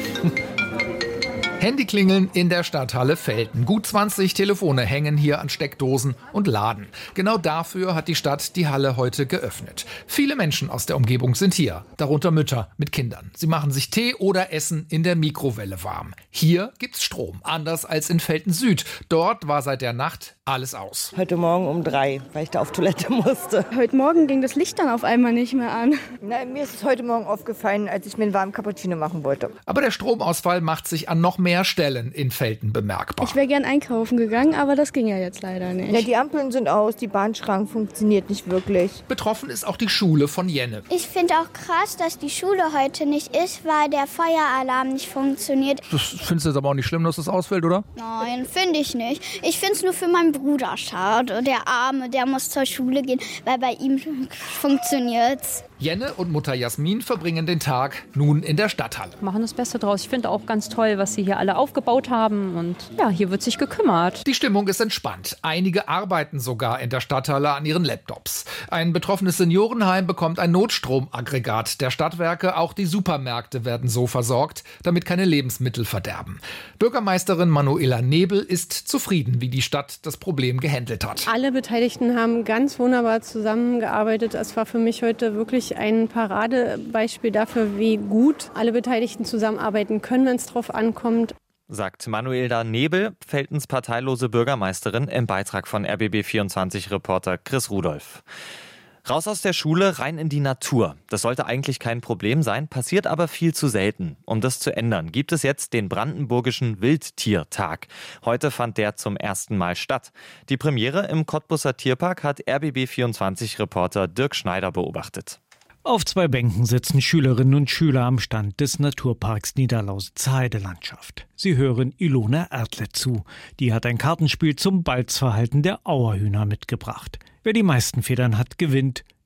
Handyklingeln in der Stadthalle Velten. Gut 20 Telefone hängen hier an Steckdosen und laden. Genau dafür hat die Stadt die Halle heute geöffnet. Viele Menschen aus der Umgebung sind hier, darunter Mütter mit Kindern. Sie machen sich Tee oder Essen in der Mikrowelle warm. Hier gibt's Strom, anders als in Velten Süd. Dort war seit der Nacht alles aus. Heute Morgen um 3, weil ich da auf Toilette musste. Heute Morgen ging das Licht dann auf einmal nicht mehr an. Nein, mir ist es heute Morgen aufgefallen, als ich mir einen warmen Cappuccino machen wollte. Aber der Stromausfall macht sich an noch mehr Stellen in Velten bemerkbar. Ich wäre gern einkaufen gegangen, aber das ging ja jetzt leider nicht. Ja, die Ampeln sind aus, die Bahnschrank funktioniert nicht wirklich. Betroffen ist auch die Schule von Jenne. Ich finde auch krass, dass die Schule heute nicht ist, weil der Feueralarm nicht funktioniert. Das findest du jetzt aber auch nicht schlimm, dass das ausfällt, oder? Nein, finde ich nicht. Ich finde es nur für meinen Bruder schade. Der Arme, der muss zur Schule gehen, weil bei ihm funktioniert's. Jenne und Mutter Jasmin verbringen den Tag nun in der Stadthalle. Machen das Beste draus. Ich finde auch ganz toll, was sie hier alle aufgebaut haben. Und ja, hier wird sich gekümmert. Die Stimmung ist entspannt. Einige arbeiten sogar in der Stadthalle an ihren Laptops. Ein betroffenes Seniorenheim bekommt ein Notstromaggregat der Stadtwerke. Auch die Supermärkte werden so versorgt, damit keine Lebensmittel verderben. Bürgermeisterin Manuela Nebel ist zufrieden, wie die Stadt das Problem gehandelt hat. Alle Beteiligten haben ganz wunderbar zusammengearbeitet. Es war für mich heute wirklich ein Paradebeispiel dafür, wie gut alle Beteiligten zusammenarbeiten können, wenn es drauf ankommt. Sagt Manuela Nebel, Veltens parteilose Bürgermeisterin, im Beitrag von RBB24-Reporter Chris Rudolph. Raus aus der Schule, rein in die Natur. Das sollte eigentlich kein Problem sein, passiert aber viel zu selten. Um das zu ändern, gibt es jetzt den Brandenburgischen Wildtiertag. Heute fand der zum ersten Mal statt. Die Premiere im Cottbuser Tierpark hat RBB24-Reporter Dirk Schneider beobachtet. Auf 2 Bänken sitzen Schülerinnen und Schüler am Stand des Naturparks Niederlausitz-Heidelandschaft. Sie hören Ilona Erdle zu. Die hat ein Kartenspiel zum Balzverhalten der Auerhühner mitgebracht. Wer die meisten Federn hat, gewinnt. Wie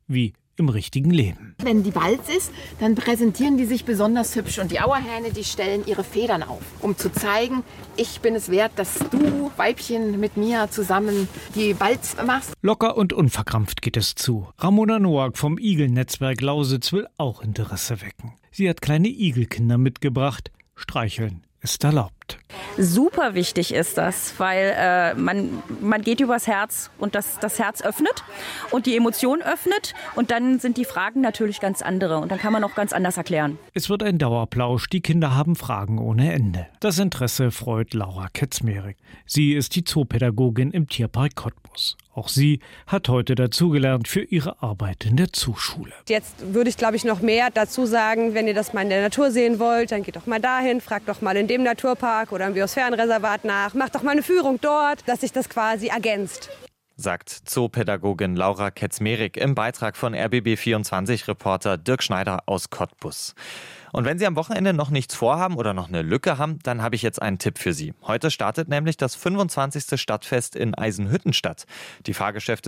im richtigen Leben. Wenn die Balz ist, dann präsentieren die sich besonders hübsch und die Auerhähne, die stellen ihre Federn auf, um zu zeigen, ich bin es wert, dass du, Weibchen, mit mir zusammen die Balz machst. Locker und unverkrampft geht es zu. Ramona Noack vom Igelnetzwerk Lausitz will auch Interesse wecken. Sie hat kleine Igelkinder mitgebracht. Streicheln ist erlaubt. Super wichtig ist das, weil man geht übers Herz und das Herz öffnet und die Emotion öffnet und dann sind die Fragen natürlich ganz andere und dann kann man auch ganz anders erklären. Es wird ein Dauerplausch, die Kinder haben Fragen ohne Ende. Das Interesse freut Laura Ketzmerik. Sie ist die Zoopädagogin im Tierpark Cottbus. Auch sie hat heute dazugelernt für ihre Arbeit in der Zooschule. Jetzt würde ich, glaube ich, noch mehr dazu sagen, wenn ihr das mal in der Natur sehen wollt, dann geht doch mal dahin, fragt doch mal in dem Naturpark oder im Biosphärenreservat nach, macht doch mal eine Führung dort, dass sich das quasi ergänzt. Sagt Zoopädagogin Laura Ketzmerik im Beitrag von RBB24-Reporter Dirk Schneider aus Cottbus. Und wenn Sie am Wochenende noch nichts vorhaben oder noch eine Lücke haben, dann habe ich jetzt einen Tipp für Sie. Heute startet nämlich das 25. Stadtfest in Eisenhüttenstadt. Die Fahrgeschäfte